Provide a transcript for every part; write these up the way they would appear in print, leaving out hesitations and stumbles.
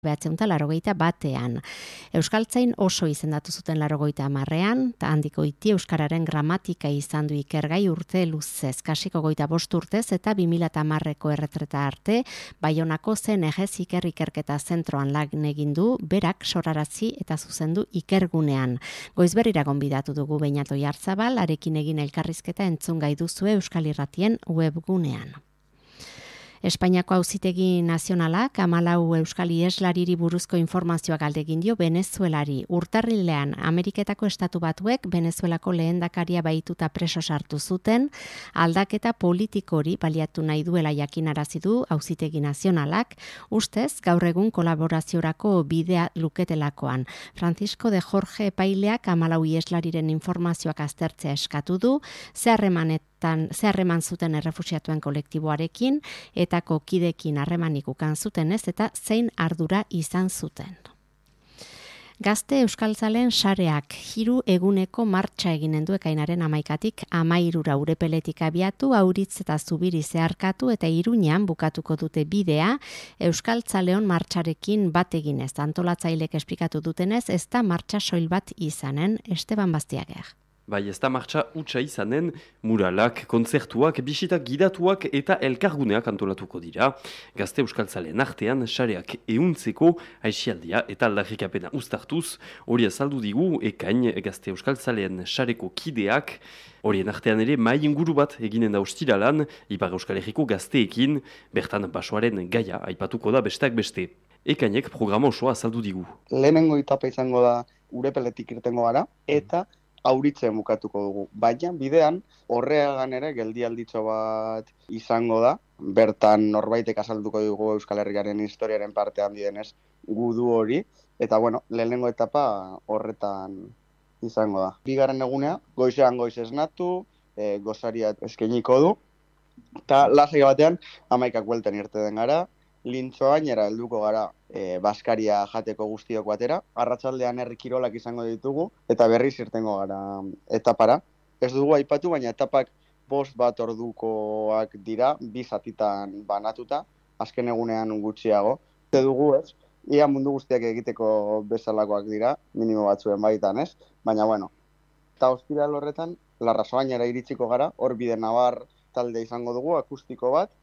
1981. Euskaltzain oso izendatu zuten 1980ean, eta handiko iti euskararen gramatika izan du ikergai urte luzez, kasiko 25 urtez eta 2010eko erretreta arte, Baionako CNGez ikerketa zentroan lan egin du, berak sorarazi eta zuzendu ikergunean. Goizberrira gonbidatu dugu Beñat Oiarzabal, arekin egin elkarrizketa entzun gai duzue Euskal Irratien webgunean. Espainiako Auzitegi Nazionalak 14 euskal iheslariri buruzko informazioa galdegin dio Venezuelari. Urtarrilean Ameriketako Estatu Batuek Venezuelako lehendakaria bahituta preso sartu zuten, aldaketa politikori baliatu nahi duela jakinarazi du Auzitegi Nazionalak, ustez gaur egun kolaboraziorako bidea luketelakoan. Francisco de Jorge epaileak 14 iheslariren informazioak aztertzea eskatu du, ze harreman zuten errefuxiatuen kolektiboarekin, eta kidekin harremanik ukan zutenez eta zein ardura izan zuten. Gazte euskaltzalen sareak 3 eguneko martxa eginen du ekainaren 11tik 13 Urepeletik abiatu, Auritz eta Zubiri zeharkatu eta Iruñan bukatuko dute bidea, euskaltzaleon martxarekin bat eginez. Antolatzailek esplikatu dutenez, ez da martxa soil bat izanen, Esteban Bastiager. Bai, ez da martxa hutsa izanen, muralak, kontzertuak, bisitak gidatuak eta elkarguneak antolatuko dira. Gazte euskaltzaleen artean, sareak ehuntzeko aixialdia eta aldarrikapena uztartuz, hori azaldu digu ekain gazte euskaltzaleen sareko kideak, horien artean ere mai inguru bat eginen da ostiralan, Ipar Euskal Herriko gazteekin, bertan basoaren gaia aipatuko da besteak beste. Ekainek programa osoa azaldu digu. Lehenengo etapa izango da Urepeletik irtengo gara, eta Auritzen bukatuko dugu. Baina bidean horregan ere geldialditxo bat izango da. Bertan norbaitek azalduko dugu Euskal Herriaren historiaren parte handi denez gudu hori. Eta lehenengo etapa horretan izango da. Bigarren egunea, goizean goiz esnatu, gozaria eskainiko du. Eta lasai batean 11ak bueltan irten gara. Lintxoainera helduko gara Baskaria jateko guztiok batera. Arratsaldean herri kirolak izango ditugu eta berriz irtengo gara etapara. Ez dugu aipatu, baina etapak 5 ordukoak dira, 2 zatitan banatuta, azken egunean gutxiago. Ze dugu ez, ia mundu guztiak egiteko bezalakoak dira, minimo batzuen baitan ez, baina Eta ostiral horretan, Larrasoainera iritsiko gara, hor bide nabar talde izango dugu, akustiko bat,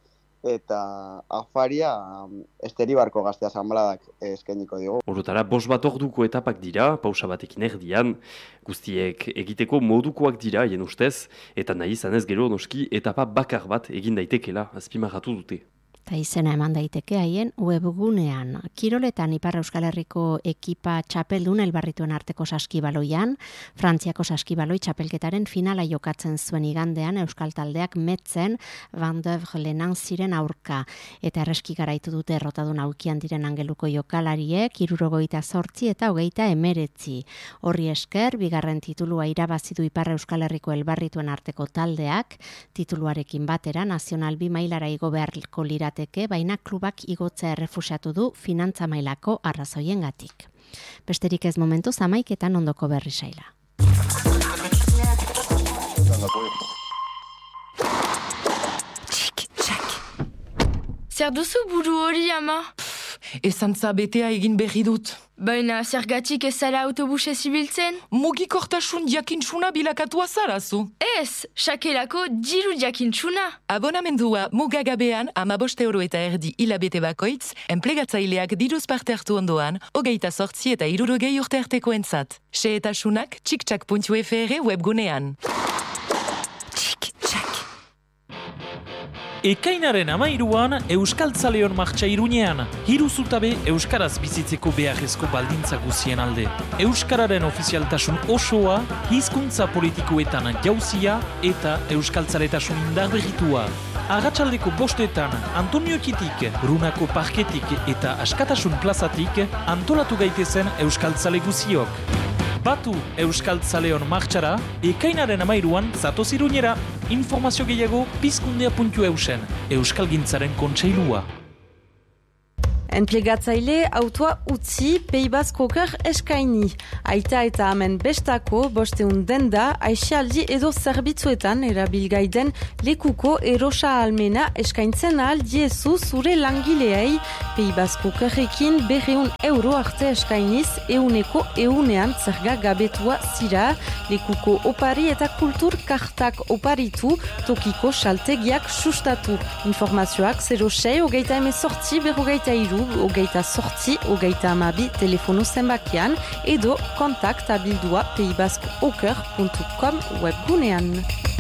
eta afaria Esteribarko gazte asanbladak eskainiko digu. Orotara 5 orduko etapak dira, pausa batekin erdian, guztiek egiteko modukoak dira hien ustez, eta nahi izanez gero noski etapa bakar bat egin daitekela azpimarratu dute. Eta izena eman daiteke haien webgunean. Kiroletan Ipar Euskal Herriko ekipa txapeldun elbarrituen arteko saskibaloian, Frantziako saskibaloi txapelketaren finala jokatzen zuen igandean Euskal taldeak Metzen Van Dövre Lenanziren aurka. Eta erreski garaitu dute errotadun aukian diren angeluko jokalariek 78 eta 29. Horri esker, bigarren titulua irabazi du Ipar Euskal Herriko elbarrituen arteko taldeak, tituluarekin batera Nazional B mailara igo beharko lirateke, baina klubak igotzea errefusiatu du finantza mailako arrazoiengatik. Besterik ez momentuz 11etan ondoko berri saila. Zer duzu buru hori, ama? Ezantza betea egin berri dut. Baina zergatik ez zara autobusez ibiltzen? Mugikortasun jakintsuna bilakatua zarazu. Ez, sakelako diru jakintsuna. Abonamendua mugagabean 15 euro eta erdi hilabete bakoitz, enplegatzaileak diruz parte hartu ondoan, 28 eta 60 urte artekoentzat. Xehetasunak txiktxak.fr webgunean. Ekainaren 13an Euskaltzaleon martxa Iruñean, 3 zutabe euskaraz bizitzeko beharrezko baldintza guzien alde. Euskararen ofizialtasun osoa, hizkuntza politikoetan jauzia eta euskaltzaletasun indarberritua. Arratsaldeko 5etan Antonio Kitik, Runako Parketik eta Askatasun plazatik antolatu gaitezen euskaltzale guziok. Batu Euskaltzaleon martxara, ekainaren 13an zatoz Iruñera. Informazio gehiago pizkundea.eusen, Euskalgintzaren kontseilua. Enplegatzaile autoa utzi Pays Basque Oker eskaini. Aita eta hemen bestako 500 denda aisialdi edo zerbitzuetan erabilgai den lekuko erosa almena eskaintzen ahal diezu zure langileei. Pays Basque Okerrekin 200 euro arte eskainiz euneko eunean zerga gabetua zira. Lekuko opari eta kultur kartak oparitu, tokiko saltegiak sustatu. Informazioak 06 28 48 28 telefono zenbakian edo kontakt abildua paysbasqueoker.com webgunean.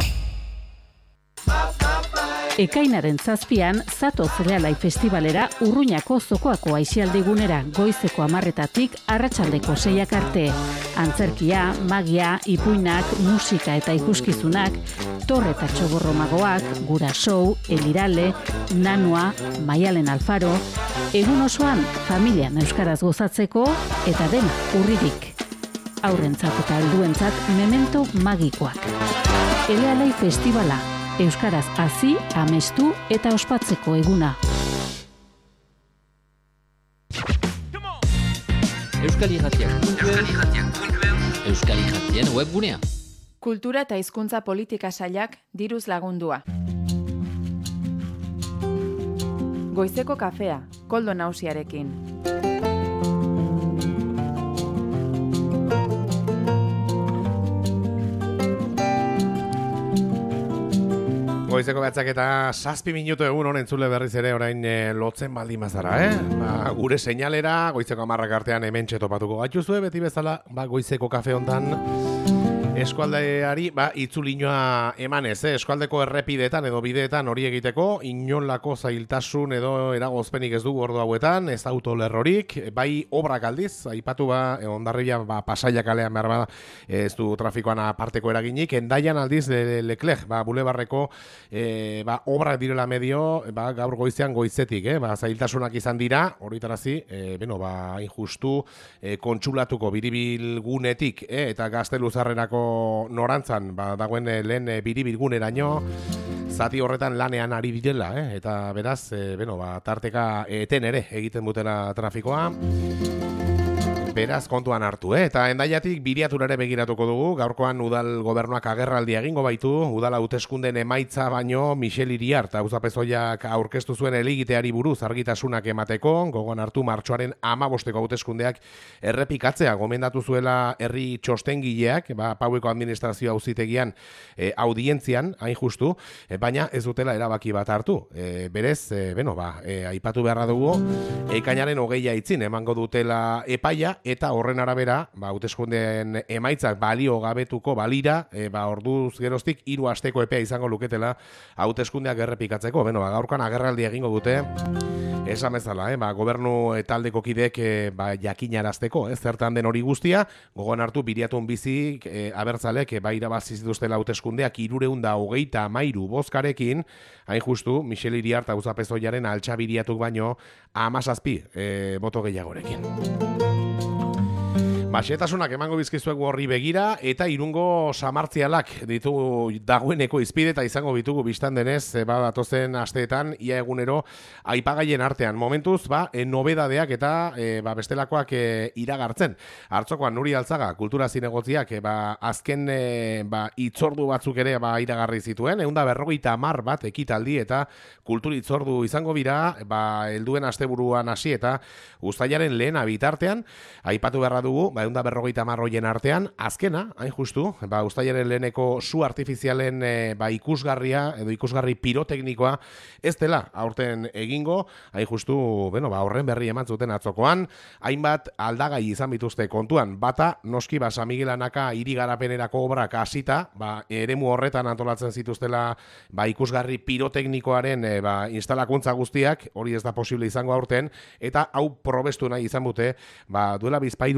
Ekainaren 7an, zatoz Realai Festivalera Urruñako Zokoako aisialdigunera goizeko 10:00 arratsaldeko 6 arte. Antzerkia, magia, ipuinak, musika eta ikuskizunak, torre eta txoborro magoak, gura show, elirale, nanua, Maialen Alfaro, egun osoan familian euskaraz gozatzeko eta dena urririk. Aurrentzat eta helduentzat memento magikoak. Realai Festivala. Euskaraz hazi, amestu eta ospatzeko eguna. Euskal Irratien webgunea. Kultura eta hizkuntza politika sailak diruz lagundua. Goizeko kafea, Koldo Nausiarekin. Goizeko behatzak eta 7 minutu egun honen zule berriz ere orain lotzen baldin bazara, gure seinalera, goizeko 10 artean hemen txetopatuko gaituzue, beti bezala, goizeko kafe hontan eskualdeari, itzulinoa emanez, eskualdeko errepideetan edo bideetan hori egiteko, inolako zailtasun edo eragozpenik ez dugu ordu hauetan, ez autolerrorik, bai obrak aldiz, aipatu Hondarribia Pasaia kalean behar bada, ez du trafikoan aparteko eraginik, Hendaian aldiz Leclerc, bulebarreko obrak direla medio, gaur goizean goizetik, zailtasunak izan dira, horitarazi, injustu, kontsulatuko biribilgunetik, eta Gazteluzarrerako norantzan, dagoen lehen biribilguneraino, zati horretan lanean ari direla, eta beraz, tarteka eten ere egiten dutela trafikoa. Beraz kontuan hartu, eta Hendaiatik Biriaturare begiratuko dugu, gaurkoan udal gobernuak agerraldia egingo baitu, udal hauteskunden emaitza baino Michel Iriart auzapezoiak aurkeztu zuen eligiteari buruz argitasunak emateko, gogoan hartu martxoaren 15eko hauteskundeak errepikatzea gomendatu zuela herri txostengileak, Paueko administrazio auzitegian audientzian, hain justu, baina ez dutela erabaki bat hartu. Berez, aipatu beharra dugu, ekainaren 20 itzin emango dutela epaia, eta horren arabera, hauteskundeen emaitzak balio gabetuko balira, orduz geroztik 3 asteko epea izango luketela hauteskundeak errepikatzeko. Gaurkan agerraldia egingo dute, esan bezala, gobernu taldeko kidek jakinarazteko, zertan den hori guztia, gogoan hartu Biriatun bizi abertzalek irabazi zituztela hauteskundeak 323 bozkarekin, hain justu, Michel Iriart auzapezoiaren altxa Biriatuk baino 17 boto gehiagorekin. Xehetasunak emango bizkizuegu horri begira, eta Irungo samartzialak ditu dagoeneko izpide eta izango bitugu biztan denez, datozen asteetan, ia egunero aipagaien artean. Momentuz, nobedadeak eta bestelakoak iragartzen. Hartzokoan Nuri Altzaga, kultura zinegotziak, azken itzordu batzuk ere iragarri zituen, 150 bat ekitaldi eta kultur itzordu izango bira, helduen asteburuan hasi eta uztailaren lehena bitartean, aipatu beharra dugu, 150 hoien artean, azkena, hain justu, uztailaren leheneko su artifizialen ikusgarria, edo ikusgarri piroteknikoa, ez dela aurten egingo, hain justu, horren berri eman zuten atzokoan, hainbat aldagai izan bituzte kontuan, bata, noski, San Miguel Anaka hiri garapenerako obrak hasita, eremu horretan antolatzen zituztela ikusgarri piroteknikoaren instalakuntza guztiak, hori ez da posible izango aurten, eta hau probestu nahi izan dute, duela bizpairu urte,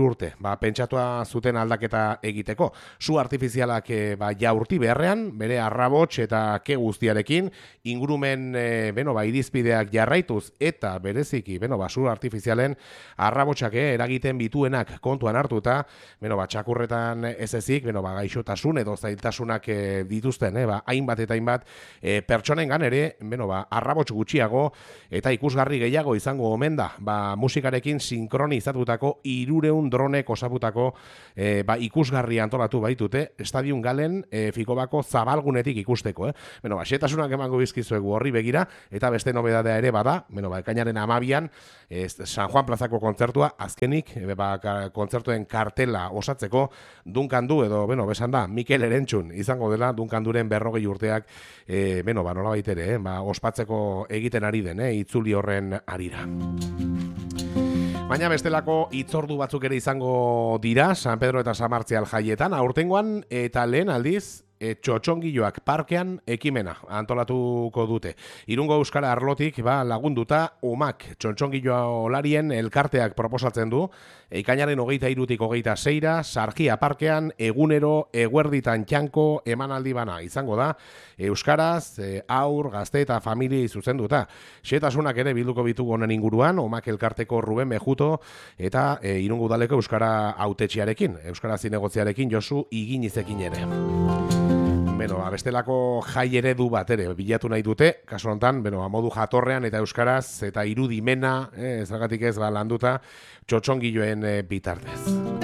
pentsatua zuten aldaketa egiteko. Su artifizialak jaurti beharrean, bere arrabots eta ke guztiarekin, ingurumen irizpideak jarraituz eta bereziki, su artifizialen arrabotsak eragiten bituenak kontuan hartuta, txakurretan ez ezik, gaixotasun edo zailtasunak dituzten, hainbat eta hainbat pertsonengan ere, arrabots gutxiago eta ikusgarri gehiago izango omen da, musikarekin sinkronizatutako 300 dronek osatutako ikusgarri antolatu baitute, Stadium Galen Fikobako zabalgunetik ikusteko. Xetasunak emango bizkizuegu horri begira, eta beste nobedadea ere bada, ekainaren 12an, San Juan plazako kontzertua, azkenik, kontzertuen kartela osatzeko, Dunkandu edo, besan da, Mikel Erentxun izango dela, Dunkanduren 40 urteak, nola baitere, ospatzeko egiten ari den, itzuli horren arira. Baina bestelako hitzordu batzuk ere izango dira San Pedro eta San Martzial jaietan, aurtengoan eta lehen aldiz Txotxongiloak parkean ekimena antolatuko dute. Irungo Euskara arlotik lagunduta Omak txotxongilolarien elkarteak proposatzen du, ekainaren 23-tik 26ra Sargia parkean egunero eguerditan txanko emanaldi bana izango da, euskaraz, aur, gazte eta familiei zuzenduta. Xetasunak ere bilduko bitugu honen inguruan, Omak elkarteko Ruben Mejuto eta Irungo Udaleko Euskara autetxiarekin, Euskara zinegotziarekin Josu Iginizekin ere. Bestelako jai eredu bat ere bilatu nahi dute, kasu honetan, modu jatorrean eta euskaraz eta irudimena, ezagatik ez landuta txotxongiloen bitartez.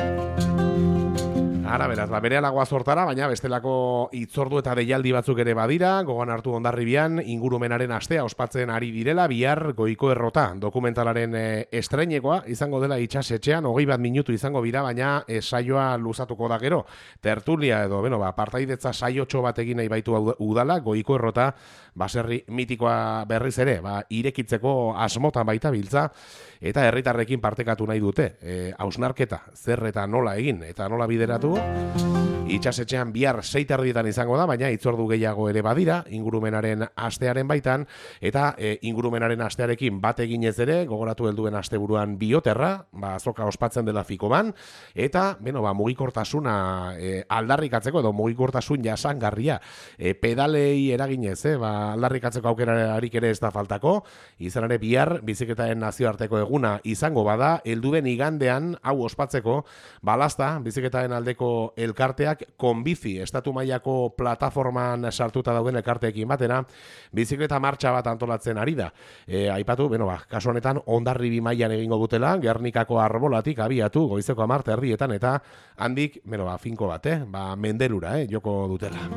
Ara, beraz, berehala goaz hortara, baina bestelako hitzordu eta deialdi batzuk ere badira, gogoan hartu Hondarribian ingurumenaren astea ospatzen ari direla, bihar Goiko Errota dokumentalaren estreinekoa izango dela itxasetxean, 21 minutu izango bira, baina saioa luzatuko da gero. Tertulia edo, partaidetza saiotxo bat egin nahi baitu udala, Goiko Errota, baserri mitikoa berriz ere, irekitzeko asmotan baita biltza, eta herritarrekin partekatu nahi dute. Hausnarketa, zer eta nola egin, eta nola bideratu, itxasetxean bihar 6:30 izango da, baina hitzordu gehiago ere badira, ingurumenaren astearen baitan, eta ingurumenaren astearekin bat eginez ere, gogoratu helduen asteburuan Bioterra, azoka ospatzen dela Fikoban, eta, mugikortasuna aldarrikatzeko, edo mugikortasun jasangarria, pedalei eraginez, aldarrikatzeko aukerarik ere ez da faltako, izan ere bihar bizikletaren nazioarteko eguna izango bada, helduen igandean hau ospatzeko, balazta, bizikletaren aldeko elkarteak Konbizi, estatu mailako plataforman sartuta dauden elkarteekin batera, bizikleta martxa bat antolatzen ari da. Aipatu, kasu honetan Hondarribi mailan egingo dutela, Gernikako Arbolatik abiatu, goizeko 10:00 eta handik, finko bat, Mendelura, joko dutela.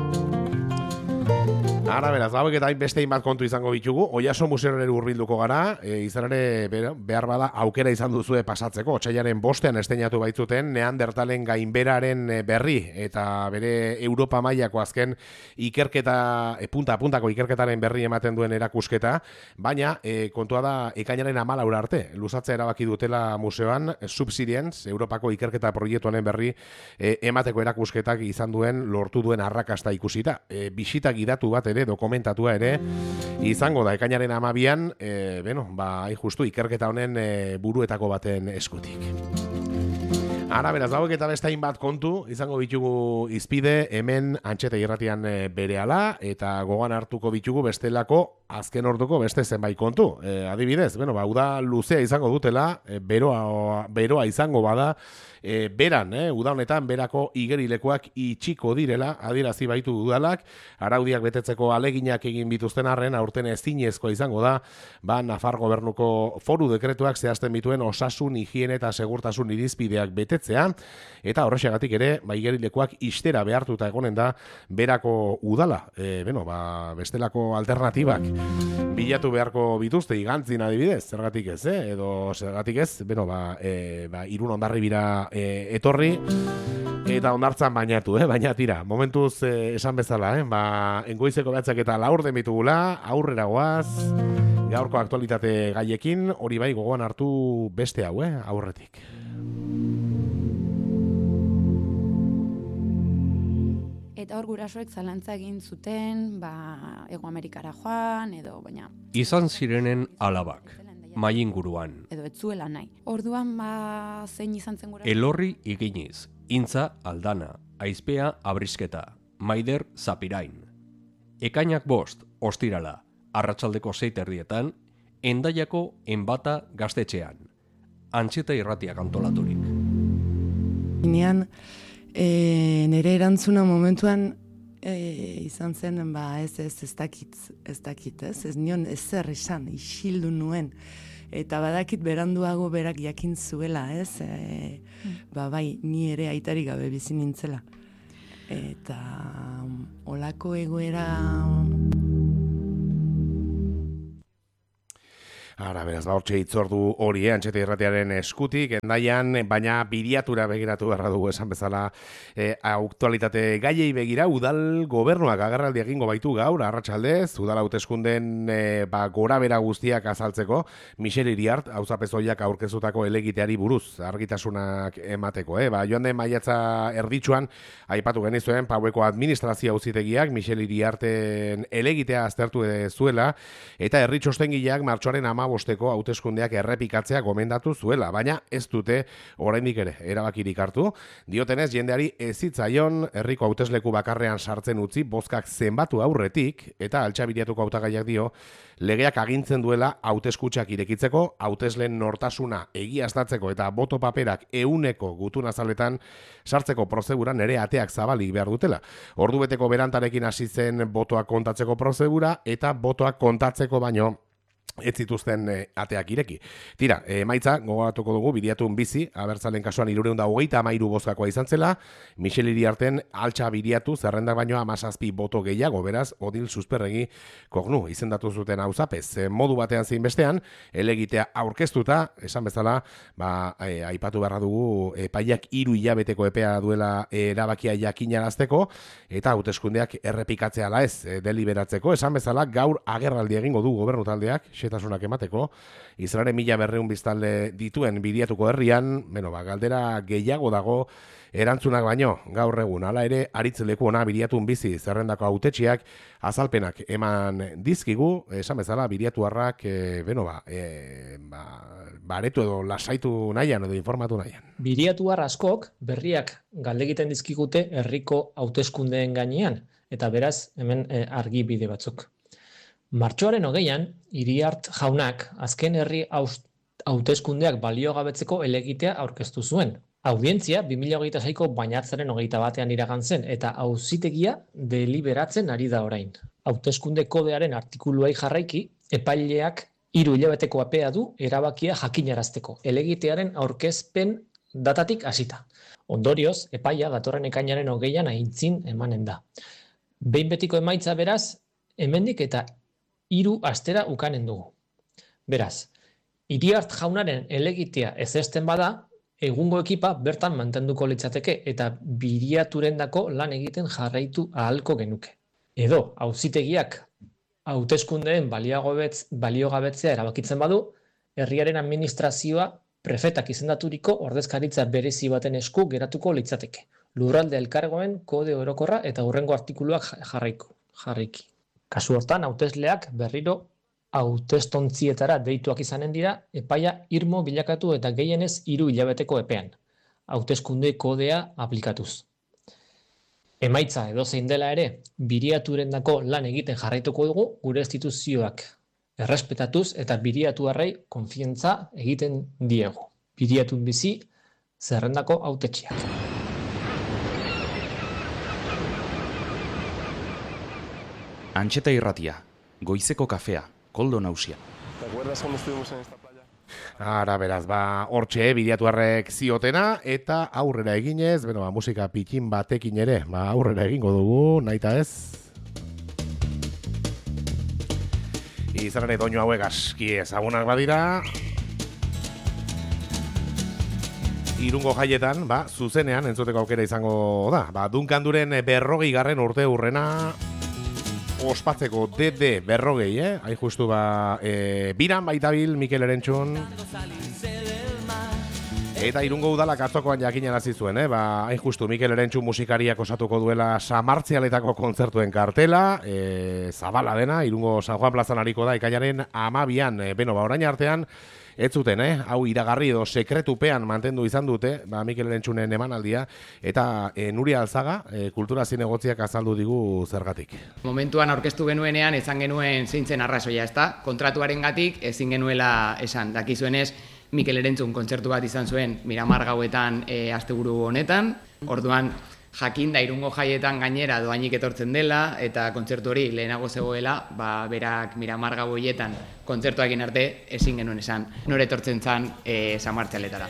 Ara, beraz, hauek eta beste bat kontu izango bitugu, Oiaso museoaren hurbilduko gara, izan ere behar bada aukera izan duzue pasatzeko, otsailaren 5ean esteinatu baitzuten Neandertalen gainberaren berri, eta bere Europa mailako azken ikerketa, punta-puntako ikerketaren berri ematen duen erakusketa, baina kontua da ekainaren 14 arte, luzatzea erabaki dutela museoan, Subscience, Europako ikerketa proiektu honen berri emateko erakusketak izan duen, lortu duen arrakasta ikusita. Bisita gidatu bat ere, dokumentatua ere, izango da ekainaren 12an, justu ikerketa honen buruetako baten eskutik. Ara, beraz, hauek eta beste hainbat kontu, izango bitugu izpide, hemen Antxeta irratian berehala, eta gogan hartuko bitugu bestelako, azken orduko beste zenbait kontu. Adibidez, uda luzea izango dutela, beroa izango bada, beran, uda honetan berako igerilekuak itxiko direla, adierazi baitu udalak, araudiak betetzeko aleginak egin bituzten arren, aurten ezinezkoa izango da, Nafar gobernuko foru dekretuak zehazten bituen osasun, higiene eta segurtasun irizpideak betetzea, eta horrexegatik ere, igerilekuak ixtera behartuta egonen da, berako udala, bestelako alternatibak bilatu beharko bituzte, igantzin adibidez, zergatik ez, edo zergatik ez, Irun Hondarribira etorri, eta hondartzan bainatu, baina tira, momentuz esan bezala, engoizeko behatzak eta 4 bitugula, aurrera goaz, gaurko aktualitate gaiekin, hori bai gogoan hartu beste hau, aurretik. Eta hor gurasoek zalantza egin zuten, Hego Amerikara joan, edo, baina... Izan zirenen alabak. mainguruan. Edo ez zuela nahi. Orduan zein izan zen gura? Elorri Iginiz, Intza Aldana, Aizpea Abrisketa, Maider Zapirain. Ekainak 5, ostirala, arratsaldeko 6:00 Endaiako Enbata gaztetxean. Antxeta Irratiak antolaturik. Ginean, nire erantzuna momentuan izan zen, ez dakit, ez nion ezer esan, isildu nuen. Eta badakit beranduago berak jakin zuela, ez? Bai, ni ere aitarik gabe bizi nintzela. Eta olako egoera... Ara, beraz, hortxe itzordu hori, Antxeta Irratiaren eskutik, Endaian, baina bidiatura begiratu beharra dugu esan bezala aktualitate gaiei begira, udal gobernuak agerraldi egingo baitu gaur, arratsaldez, udal hauteskunden gora bera guztiak azaltzeko, Michel Iriart, auzapezoiak aurkezutako elegiteari buruz, argitasunak emateko, joan den maiatza erditsuan, aipatu genizuen, Paueko administrazio auzitegiak, Michel Iriarten elegitea aztertu zuela, eta herri txostengileak martxoaren 15ko hauteskundeak errepikatzea gomendatu zuela, baina ez dute oraindik ere erabakirik hartu. Diotenez, jendeari ez zitzaion herriko hautesleku bakarrean sartzen utzi bozkak zenbatu aurretik, eta Altxabiriatuko hautagaiak dio, legeak agintzen duela hauteskutxak irekitzeko, hautesleen nortasuna egiaztatzeko eta boto paperak 100% gutun azaletan sartzeko prozeduran ere ateak zabalik behar dutela. Ordubeteko berantarekin hasi zen botoak kontatzeko prozedura eta botoak kontatzeko baino ez zituzten ateak ireki. Tira, emaitza, gogoratuko dugu, Biriatun bizi, abertzalen kasuan 333 bozkakoa izan zela, Michel Iriarten altxa Biriatu zerrendak baino 17 boto gehiago, beraz, Odil Susperregi Kognu izendatu zuten auzapez. Modu batean zein bestean, elegitea aurkeztuta, esan bezala, aipatu beharra dugu, epaiak 3 hilabeteko epea duela erabakia jakinarazteko, eta hauteskundeak errepikatzea ala ez, deliberatzeko, esan bezala, gaur agerraldi egingo du gobernu taldeak, xetasunak emateko, Israelen 1200 biztanle dituen Biriatuko herrian, galdera gehiago dago erantzunak baino, gaur egun, hala ere, aritz leku ona Biriatun bizi zerrendako hautetsiak azalpenak eman dizkigu, esan bezala, Biriatuarrak, baretu edo lasaitu nahian edo informatu nahian. Biriatuar askok berriak galdegiten dizkigute herriko hauteskundeen gainean, eta beraz, hemen argi bide batzuk. Martxoaren 20an, Iriart jaunak azken herri hauteskundeak baliogabetzeko elegitea aurkeztu zuen. Audientzia 2026ko bainatzaren 21ean iragan zen eta auzitegia deliberatzen ari da orain. Hauteskunde kodearen artikuluei jarraiki, epaileak 3 hilabeteko epea du erabakia jakinarazteko, elegitearen aurkezpen datatik hasita. Ondorioz, epaia datorren ekainaren 20an aintzin emanen da. Behin betiko emaitza beraz, hemendik eta 3 astera ukanen dugu. Beraz, Iriart jaunaren elegitea ezesten bada, egungo ekipa bertan mantenduko litzateke eta Biriaturendako lan egiten jarraitu ahalko genuke. Edo, auzitegiak hauteskundeen baliogabetzea erabakitzen badu, herriaren administrazioa prefetak izendaturiko ordezkaritza berezi baten esku geratuko litzateke. Lurralde elkargoen kode orokorra eta hurrengo artikuluak jarraiki. Kasu hortan, hautesleak berriro hautestontzietara deituak izanen dira, epaia irmo bilakatu eta gehienez 3 hilabeteko epean, hauteskunde kodea aplikatuz. Emaitza edozein dela ere, Biriaturendako lan egiten jarraituko dugu gure instituzioak errespetatuz eta Biriatuarrei konfiantza egiten diegu. Biriatun bizi, zerrendako hautetxeak. Antxeta Irratia, goizeko kafea, Koldo Nausia. ¿Te acuerdas cuando estuvimos en esta playa? Ara, beraz, hortxe Biriatuarrek ziotena, eta aurrera eginez, musika pitxin batekin ere, aurrera egingo dugu, naita ez? Izan ere doinu hauek aski ezagunak badira. Irungo jaietan, zuzenean entzuteko aukera izango da. Dunkanduren 40. urte hurrena ospatzeko DD 40, hain justu biran baitabil Mikel Erentxun. Eta Irungo udalak atzokoan jakinarazi zuen, hain justu Mikel Erentxun musikariak osatuko duela Samartzialetako kontzertuen kartela, zabala dena, Irungo San Juan plazan hariko da, ekainaren 12an, orain artean, ez zuten, hau iragarri edo sekretupean mantendu izan dute, Mikel Erentxunen emanaldia, eta Nuria Alzaga, kultura zinegotziak azaldu digu zergatik. Momentuan aurkeztu genuenean, esan genuen zeintzen arrazoia, ezta? Kontratuarengatik ezin genuela esan, dakizuenez, Mikel Erentzun kontzertu bat izan zuen Miramar gauetan asteburu honetan, orduan jakinda Irungo jaietan gainera doainik etortzen dela, eta kontzertu hori lehenago zegoela, berak Miramar gau horietan kontzertua egin arte ezin genuen esan, nore etortzen zan Samartzialetara.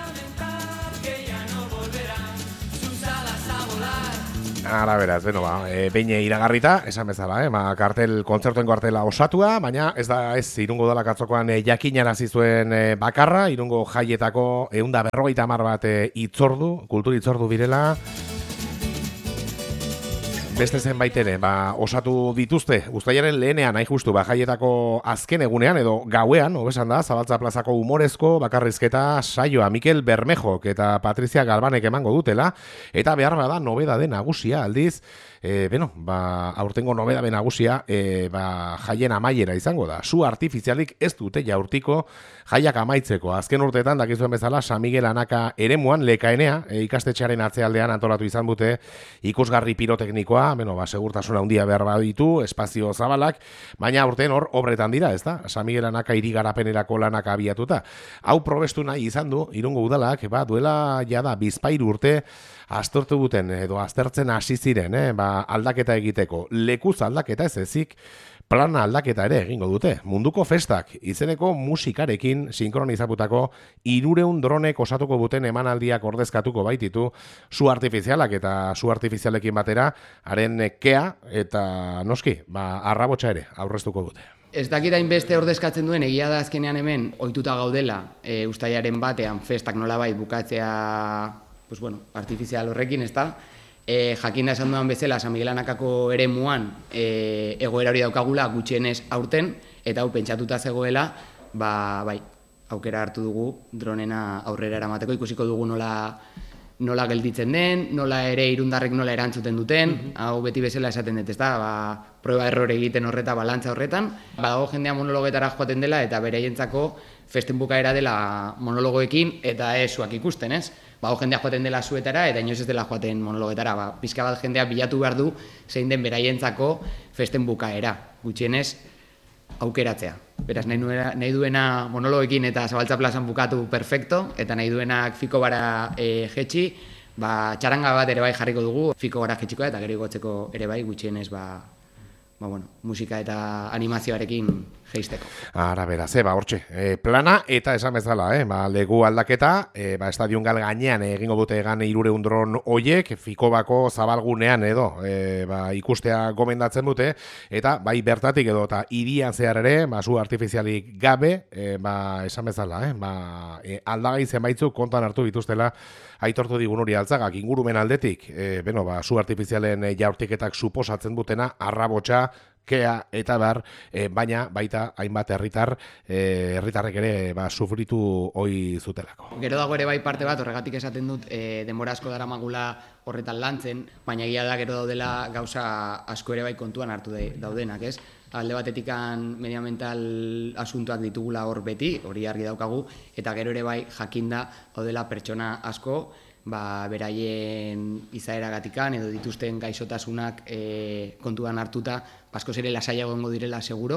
Ara beraz, behin iragarrita, esan bezala, kontzertuen kartela osatua, baina ez da ez Irungo udalak atzokoan jakinarazi zuen bakarra, Irungo jaietako 150 bat itzordu, kultur itzordu birela, beste zenbait ere, osatu dituzte, uztailaren lehenean, hain justu, jaietako azken egunean, edo gauean, hobesan da, Zabaltza plazako humorezko bakarrizketa saioa Mikel Bermejok eta Patrizia Galbanek emango dutela, eta behar bada nobedade nagusia aldiz, aurtengo nobedade nagusia jaien amaiera izango da. Su artifizialik ez dute jaurtiko jaiak amaitzeko. Azken urteetan, dakizuen bezala, San Miguel Anaka eremuan, Lekaenea, ikastetxearen atzealdean antolatu izan dute ikusgarri piroteknikoa, segurtasuna handia behar baditu, espazio zabalak, baina aurten hor obretan dira, ez da? San Miguel Anaka irigarapenerako lanak abiatuta. Hau probestu nahi izan du, Irungo udalak, duela jada bizpahiru urte, aztertu duten edo aztertzen hasi ziren, aldaketa egiteko. Lekuz aldaketa ez ezik, plana aldaketa ere egingo dute. Munduko festak izeneko musikarekin sinkronizatutako 300 dronek osatuko duten emanaldiak ordezkatuko baititu su artifizialak eta su artifizialekin batera haren kea eta noski, arrabotsa ere aurreztuko dute. Ez dakit hainbeste ordezkatzen duen, egia da azkenean hemen ohituta gaudela uztailaren batean festak nolabait bukatzea artifizial horrekin, ez da? Jakinda esan dudan bezala, San Miguel Anakako eremuan egoera hori daukagula gutxienez aurten, eta hau pentsatuta zegoela, aukera hartu dugu dronena aurrera eramateko, ikusiko dugu nola gelditzen den, nola ere irundarrek nola erantzuten duten, hau beti bezala esaten dut, ez da? Proba errore egiten horreta, balantza horretan, badago jendea monologetara joaten dela, eta beraientzako festen bukaera dela monologoekin, eta ez zuak ikusten, ez? Jendea joaten dela zuetara, eta inoiz ez dela joaten monologetara. Pizka bat jendea bilatu behar du zein den beraientzako festen bukaera, gutxienez aukeratzea. Beraz, nahi duena monologoekin eta Zabaltza plazan bukatu perfecto, eta nahi duenak fiko bara jetxi, txaranga bat ere bai jarriko dugu, fiko bara jetxikoa eta gero igotzeko ere bai gutxienez musika eta animazioarekin geisteko. Ara beraz, hortxe, plana eta esan bezala, legu aldaketa, estadion gal gainean egingo dute egan 300 dron oiek, Fikobako zabalgunean edo ikustea gomendatzen dute, eta bai bertatik edo eta hirian zehar ere, zu artifizialik gabe, esan bezala, aldagai zenbaitzuk kontuan hartu dituztela, aitortu digun hori Altzagak ingurumen aldetik, zu artifizialen jaurtiketak suposatzen dutena, arrabotsa, kea eta baina baita hainbat herritarrek ere sufritu ohi zutelako. Gero dago ere bai parte bat, horregatik esaten dut denbora asko daramagula horretan lantzen, baina egia da gero daudela gauza asko ere bai kontuan hartu daudenak, ez? Alde batetikan medioambiental asuntoak ditugula hor beti, hori argi daukagu, eta gero ere bai jakinda daudela pertsona asko, beraien izaeragatikan edo dituzten gaixotasunak kontuan hartuta, askoz ere lasaiago egongo direla seguro,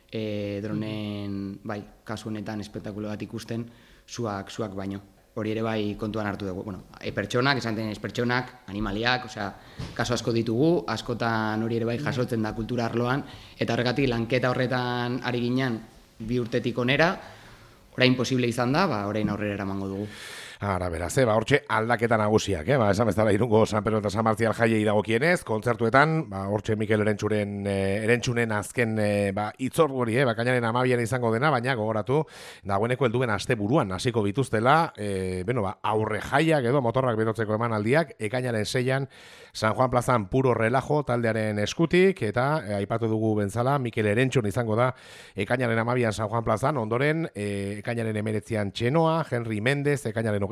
dronen, kasu honetan espektakulo bat ikusten, zuak baino. Hori ere bai kontuan hartu dugu. Pertsonak, esan denez pertsonak, animaliak, kaso asko ditugu, askotan hori ere bai jasotzen da kultura arloan, eta horregatik lanketa horretan ari ginen 2 urtetik onera, orain posible izan da, orain aurrera eramango dugu. Ara, beraz, hortxe aldaketa nagusiak, esan bezala Irungo San Pedro eta San Martzial jaiei dagokienez, kontzertuetan, hortxe Mikel Erentxunen azken itzordu hori, bakainaren 12an izango dena, baina gogoratu, dagoeneko helduen asteburuan hasiko bituztela, aurre jaiak edo motorrak berotzeko emanaldiak, ekainaren 6an San Juan plazan puro relajo taldearen eskutik, eta aipatu dugu benzala, Mikel Erentxun izango da, ekainaren 12an San Juan plazan, ondoren, ekainaren 19an Txenoa, Henry Mendez, ekainaren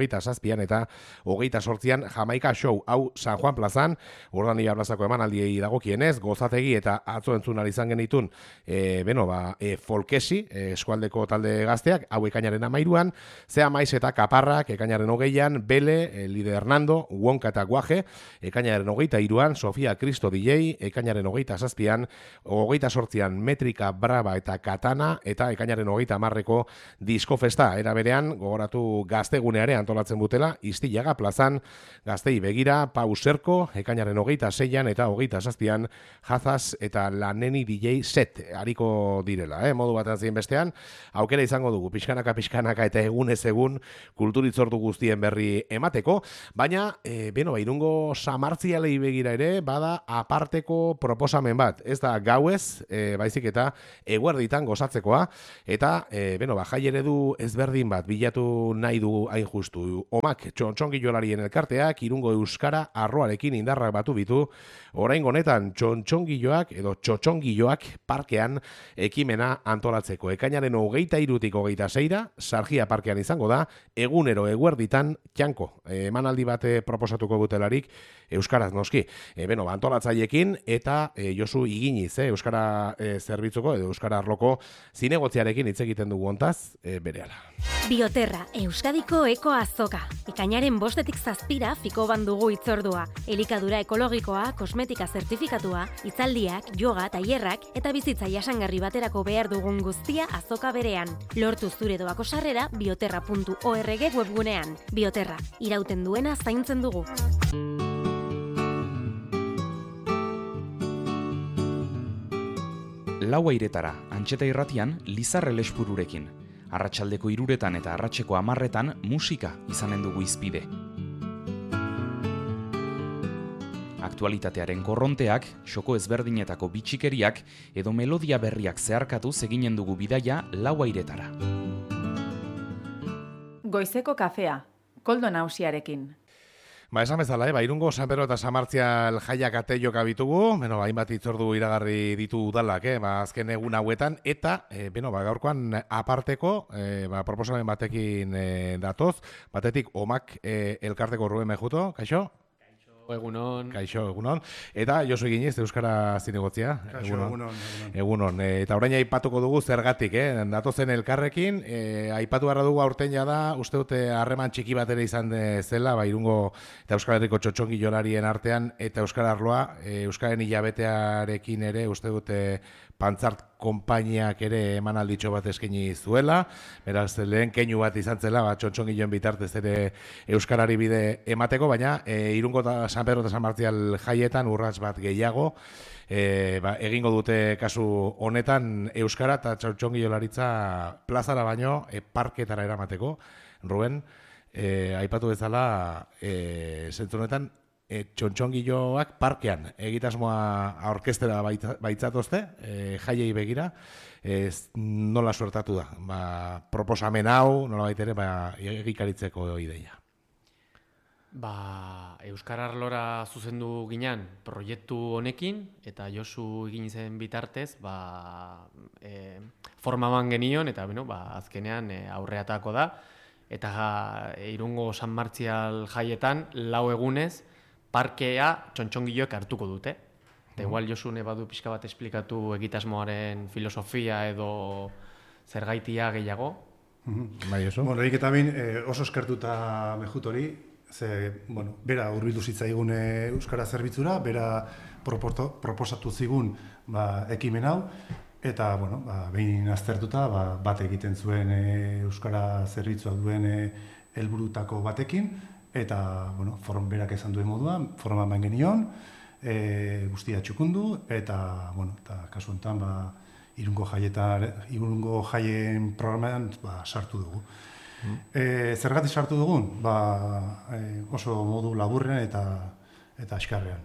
27an eta 28an Jamaika Show, hau San Juan plazan, Urdanibia plazako emanaldiei dagokienez, gozategi eta atzo entzun izan genitun, Folkesi, eskualdeko talde gazteak, hau ekainaren 13an, Zea Maiz eta Kaparrak, ekainaren 20an, Bele, Lide Hernando, Wonka eta Guaje, ekainaren 23an, Sofia Cristo DJ, ekainaren 27an, 28an, Metrika Brava eta Katana, eta ekainaren 30ko Disko Festa. Era berean, gogoratu Gazteguneare antolatzen butela, Istillaga plazan, Gaztei begira, Pau Serko, ekainaren 26an eta 27an, Jazaz eta Laneni DJ set hariko direla, modu batean zein bestean, aukera izango dugu, pixkanaka eta egunez egun kulturitzordu guztien berri emateko, baina, Irungo samartzialei begira ere, bada aparteko proposamen bat, ez da gauez, baizik eta eguerditan gozatzekoa, eta, jai eredu ezberdin bat, bilatu nahi du hain justu. Omak txontxongilolarien elkarteak, Irungo euskara arroarekin indarrak batu bitu, oraingo honetan txontxongiloak edo txotxongiloak parkean ekimena antolatzeko. Ekainaren 23tik 26ra, Sargia parkean izango da, egunero eguerditan txanko. Emanaldi bat proposatuko butelarik euskaraz noski. Antolatzailekin eta Josu Iginiz, euskara zerbitzuko edo euskara arloko zinegotziarekin hitz egiten dugu hontaz, berehala. Bioterra, Euskadiko eko azoka. Ekainaren 5tik 7ra Fikoban dugu hitzordua. Elikadura ekologikoa, kosmetika zertifikatua, hitzaldiak, yoga, tailerrak eta bizitza jasangarri baterako behar dugun guztia azoka berean. Lortu zure doako sarrera bioterra.org webgunean. Bioterra, irauten duena zaintzen dugu. Laua iretara, Antxeta irratian, Lizarre Lespururekin. Arratsaldeko 3etan eta arratseko 10etan musika izanen dugu izpide. Aktualitatearen korronteak, xoko ezberdinetako bitxikeriak edo melodia berriak zeharkatuz eginen dugu bidaia Laua iretara. Goizeko kafea, Koldo Nausiarekin. Esan bezala, Irungo San Pedro eta San Martzial jaiak ateioak abitugu, hainbat hitzordu iragarri ditu udalak, azken egun hauetan, eta, gaurkoan aparteko, proposamen batekin datoz, batetik Omak elkarteko Ruben Mejuto, kaixo? Kaixo, egunon. Eta Josu Iginiz, euskara zinegotzia. Kaixo, egunon. Eta orain aipatuko dugu zergatik, datozen elkarrekin, aipatu beharra dugu aurten jada, uste dute harreman txiki bat ere izan zela, Irungo eta Euskal Herriko txotxongilolarien artean, eta Euskal Arloa, Euskaren hilabetearekin ere, uste dute Pantzart konpainiak ere emanalditxo bat eskaini zuela, beraz lehen keinu bat izan zela, txotxongiloen bitartez ere euskarari bide emateko, baina Irungo eta San Pedro eta San Martzial jaietan urrats bat gehiago, egingo dute kasu honetan euskara eta txotxongilolaritza plazara baino parketara eramateko. Ruben, aipatu bezala, zentzu honetan, txontxongiloak parkean egitasmoa aurkeztera baitzatozte, jaiei begira, nola suertatu da? Proposamen hau, nola baitere, egikaritzeko ideia. Euskara Arlora zuzendu ginen proiektu honekin, eta Josu egin zen bitartez, formaban genion, eta azkenean aurreatako da, eta Irungo San Martzial jaietan, 4 egunez, parkea txontxongiloek hartuko dute. Eta igual Josu badu pixka bat esplikatu egitasmoaren filosofia edo zergaitia gehiago. Bai, Josu. Horik eta bin oso eskertuta Mejutori, bera hurbildu zitzaigun euskara zerbitzura, bera proposatu zigun ekimen hau, eta behin aztertuta bat egiten zuen euskara zerbitzua duen helburutako batekin, eta berak esan duen moduan, forma eman genion, guztia txukundu, eta kasu honetan Irungo jaien programean sartu dugu. Zergatik sartu dugun? Oso modu laburrean eta askarrean.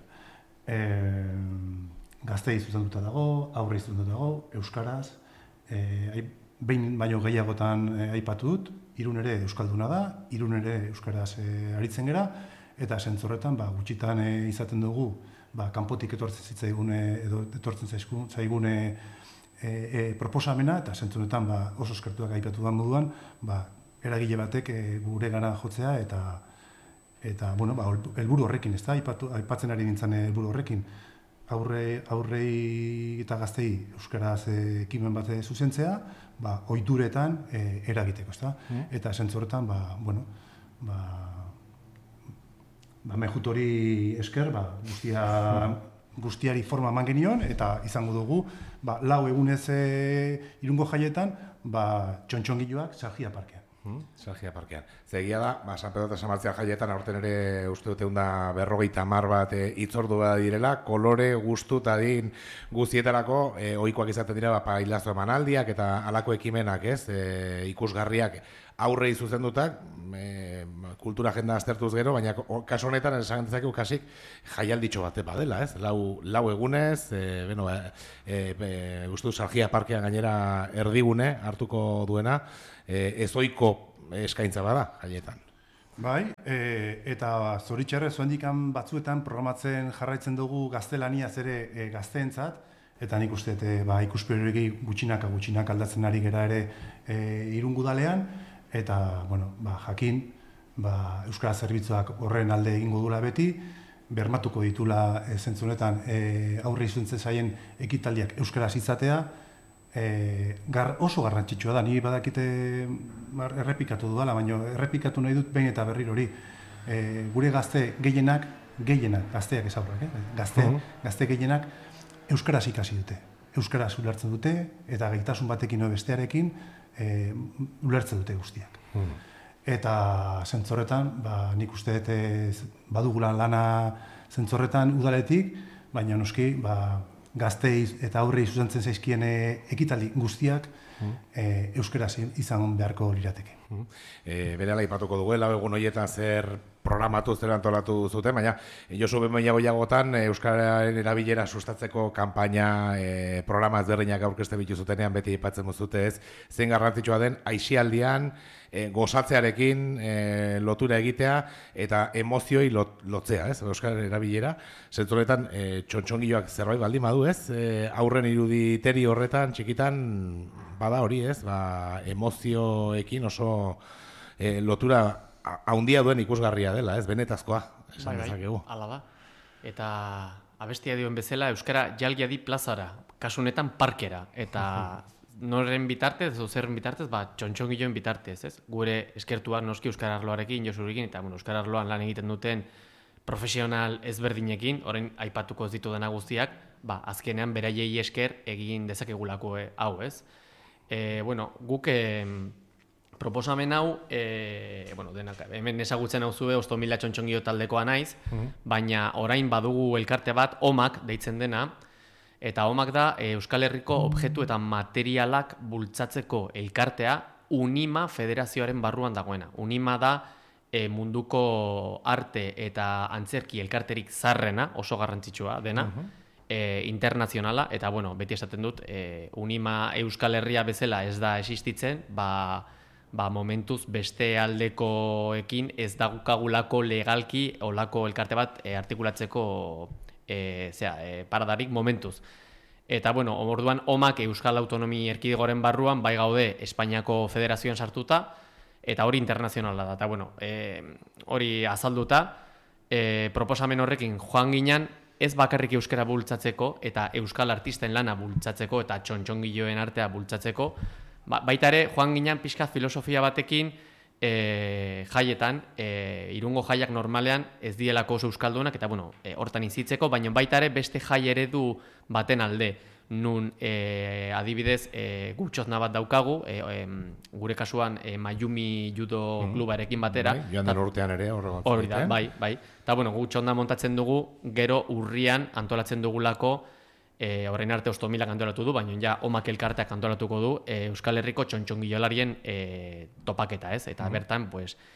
Gaztei zuzenduta dago, aurrei zuzenduta dago, euskaraz, behin baino gehiagotan aipatu dut, Irun ere euskalduna da, Irun ere euskaraz aritzen gera, eta zentzorretan gutxitan izaten dugu, kanpotik etortzen zitzaigune edo etortzen zaigune proposamena, eta zentzunetan oso eskertuak aipatu da moduan, eragile batek gure gara jotzea eta bueno, helburu horrekin, ez da, aipatzen ari nintzen helburu horrekin, aurrei eta gaztei euskaraz ekimen bat zuzentzea, ohituretan eragiteko, ez da? Eta zentzorretan, mehut hori esker, guztiari forma eman genion, eta izango dugu, 4 egunez Irungo jaietan, txontxongiloak Sargia parkean. Sargia parkean. Zegia da, San Pedro eta San Martzial jaietan aurten ere uste dute 50 bat hitzordua direla, kolore, gustu eta adin guztietarako ohikoak izaten dira pailazo emanaldiak eta halako ekimenak, ez, ikusgarriak aurrei zuzendutak, kultura agenda aztertuz gero, baina kasu honetan esan dezakegu kasik jaialditxo bate badela, ez? Lau egunez, uste du Sargia parkean gainera erdigune hartuko duena, ezoiko eskaintza bada jaietan. Bai, eta zoritxarrez zuendikan batzuetan programatzen jarraitzen dugu gaztelaniaz ere gazteentzat, eta nik uste ikuspegi gutxinaka aldatzen ari gera ere Irungo udalean, eta, jakin, euskara zerbitzuak horren alde egingo dula beti, bermatuko ditula zentzunetan aurre izuntze zaien ekitaldiak euskaraz izatea, oso garrantzitsua da, ni badakite errepikatu dudala, baina errepikatu nahi dut behin eta berriro hori. Gure gazte gehienak, gazteak ez aurrak, gazte gehienak euskaraz ikasi dute. Euskaraz ulertzen dute, eta gaitasun batekin bestearekin ulertzen dute guztiak. Eta zentzorretan, nik uste badugula lana zentzorretan udaletik, baina noski, gaztei eta aurrei zuzentzen zaizkien ekitaldi guztiak euskaraz izan beharko lirateke. Berehala ipatuko dugu, lau egun horietan zer programatu zer antolatu zuten, baina Josu behin goiagotan euskararen erabilera sustatzeko kanpaina programa ezberdinak aurkezte bitu zutenean beti aipatzen duzute, ez, zein garrantzitsua den aisialdian gozatzearekin lotura egitea eta emozioei lotzea, ez, euskararen erabilera. Zentzuretan txontxongiloak zerbait baldin badu, ez, aurren iruditeri horretan txikitan bada hori, ez, emozioekin oso lotura haundia duen ikusgarria dela, ez, benetazkoa, esan dezakegu. Hala da. Eta abestia dioen bezala, euskara jalgia di plazara, kasunetan parkera, eta noren bitartez, edo zerren bitartez, txontxongiloen bitartez, ez? Gure eskertuak noski euskara arloarekin, Josurekin, eta euskara arloan lan egiten duten profesional ezberdinekin, orain aipatuko ez ditu dena guztiak, azkenean beraiei esker egin dezakegulako hau, ez? Guk proposamen hau, hemen ezagutzen hau zue, Ostomila txontxongio taldekoa naiz, baina orain badugu elkarte bat, OMAK deitzen dena, eta OMAK da Euskal Herriko objektu eta materialak bultzatzeko elkartea UNIMA federazioaren barruan dagoena. UNIMA da munduko arte eta antzerki elkarterik zarrena, oso garrantzitsua dena, internazionala, eta beti esaten dut, UNIMA Euskal Herria bezala ez da existitzen, momentuz beste aldekoekin ez daukagulako legalki olako elkarte bat artikulatzeko paradarik momentuz. Eta orduan OMAK Euskal Autonomi Erkidegoaren barruan bai gaude Espainiako Federazioan sartuta, eta hori internazionala da. Eta hori azalduta, proposamen horrekin joan ginen, ez bakarrik euskara bultzatzeko eta euskal artisten lana bultzatzeko eta txontxongiloen artea bultzatzeko, baita ere joan ginen pixkat filosofia batekin jaietan, Irungo jaiak normalean ez dielako oso euskaldunak eta hortan izitzeko, baina baita ere beste jai eredu baten alde, nun adibidez gutxotna bat daukagu, gure kasuan Mayumi judo klubarekin batera. Joan den urtean ere horregatzen. Hori da, bai. Eta gutxotna montatzen dugu, gero urrian antolatzen dugulako, orain arte Ostomilak antolatu du, baina ja OMAK elkarteak antolatuko du Euskal Herriko txontxongilolarien topaketa, ez? Eta bertan,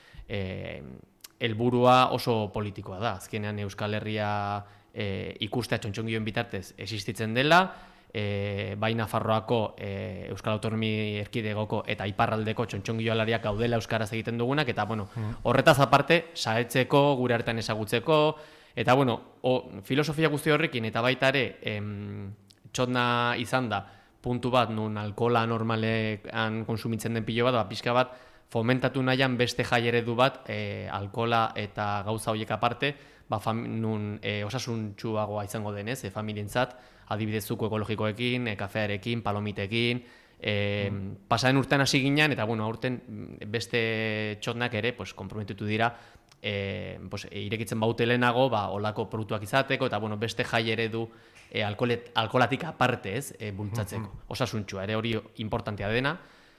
helburua oso politikoa da. Azkenean Euskal Herria ikustea txontxongiloen bitartez existitzen dela, bai Nafarroako Euskal Autonomi Erkidegoko eta Iparraldeko txontxongilolariak gaudela euskaraz egiten dugunak, eta horretaz aparte, saetzeko, gure artean ezagutzeko, eta filosofia guzti horrekin, eta baita ere, txotna izan da, puntu bat, nun alkohola normalean konsumitzen den pilo bat, pixka bat, fomentatu nahian beste jai eredu bat, alkola eta gauza horiek aparte, nun osasuntsuagoa izango denez, familientzat, adibidez zuko ekologikoekin, kafearekin, palomitekin, pasaren urtean hasi ginen, eta aurten beste txotnak ere konprometitu dira, irekitzen baute lehenago, olako produktuak izateko, eta beste jai eredu alkolatik aparte bultzatzeko. Osasuntxua ere hori importantea dena.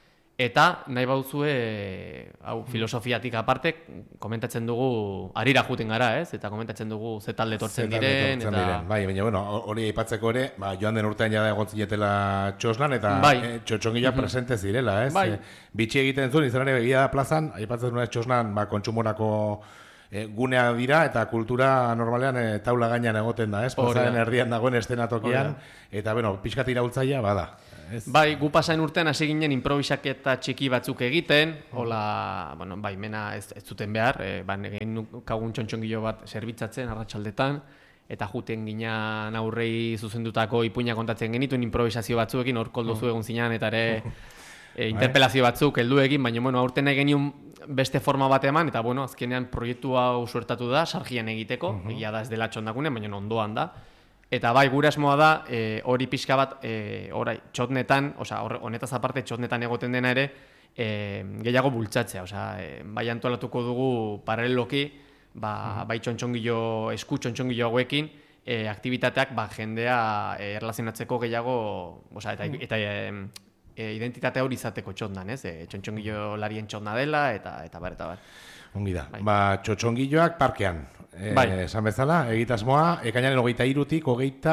Eta nahi bauzue, filosofiatik aparte, komentatzen dugu, harira juten gara, eta komentatzen dugu ze talde etortzen diren. Bai, baina, hori aipatzeko ere, joan den urtean jada egon zinetela txosnan, eta txotxongila presente zirela, ez? Bitxi egiten zuen, izan ere begia plazan, aipatzen duen txosnan kontsumorako gunea dira, eta kultura normalean taula gainean egoten da, ez? Plazaren erdian dagoen estenatokian, eta, pixkat iraultzaia, bada. Bai, gu pasain urtean hasi ginen improvisaketa txiki batzuk egiten, hola, mena ez zuten behar, egin kagun txontxongilo bat zerbitzatzen arratsaldetan, eta juten ginen aurrei zuzendutako ipuina kontatzen genituen improvisazio batzuekin, hor koldozu egun zinan, eta ere interpelazio batzuk heldu egin, baina aurten nahi genuen beste forma bat eman, eta azkenean proiektu hau suertatu da, sargian egiteko, egia da ez dela txondakunen, baina ondoan da. Eta bai, gure asmoa da, hori pixka bat, txotnetan, honetaz aparte txotnetan egoten dena ere, gehiago bultzatzea. Bai antolatuko dugu paraleloki, bai txontxongilo, esku txontxongilo hauekin, aktivitateak jendea erlazionatzeko gehiago, eta identitate hori izateko txotnan, txontxongilo larien txotna dela, eta bar. Ongi da. Txotxongiloak parkean. Esan bezala, egitasmoa, ekainaren 23-tik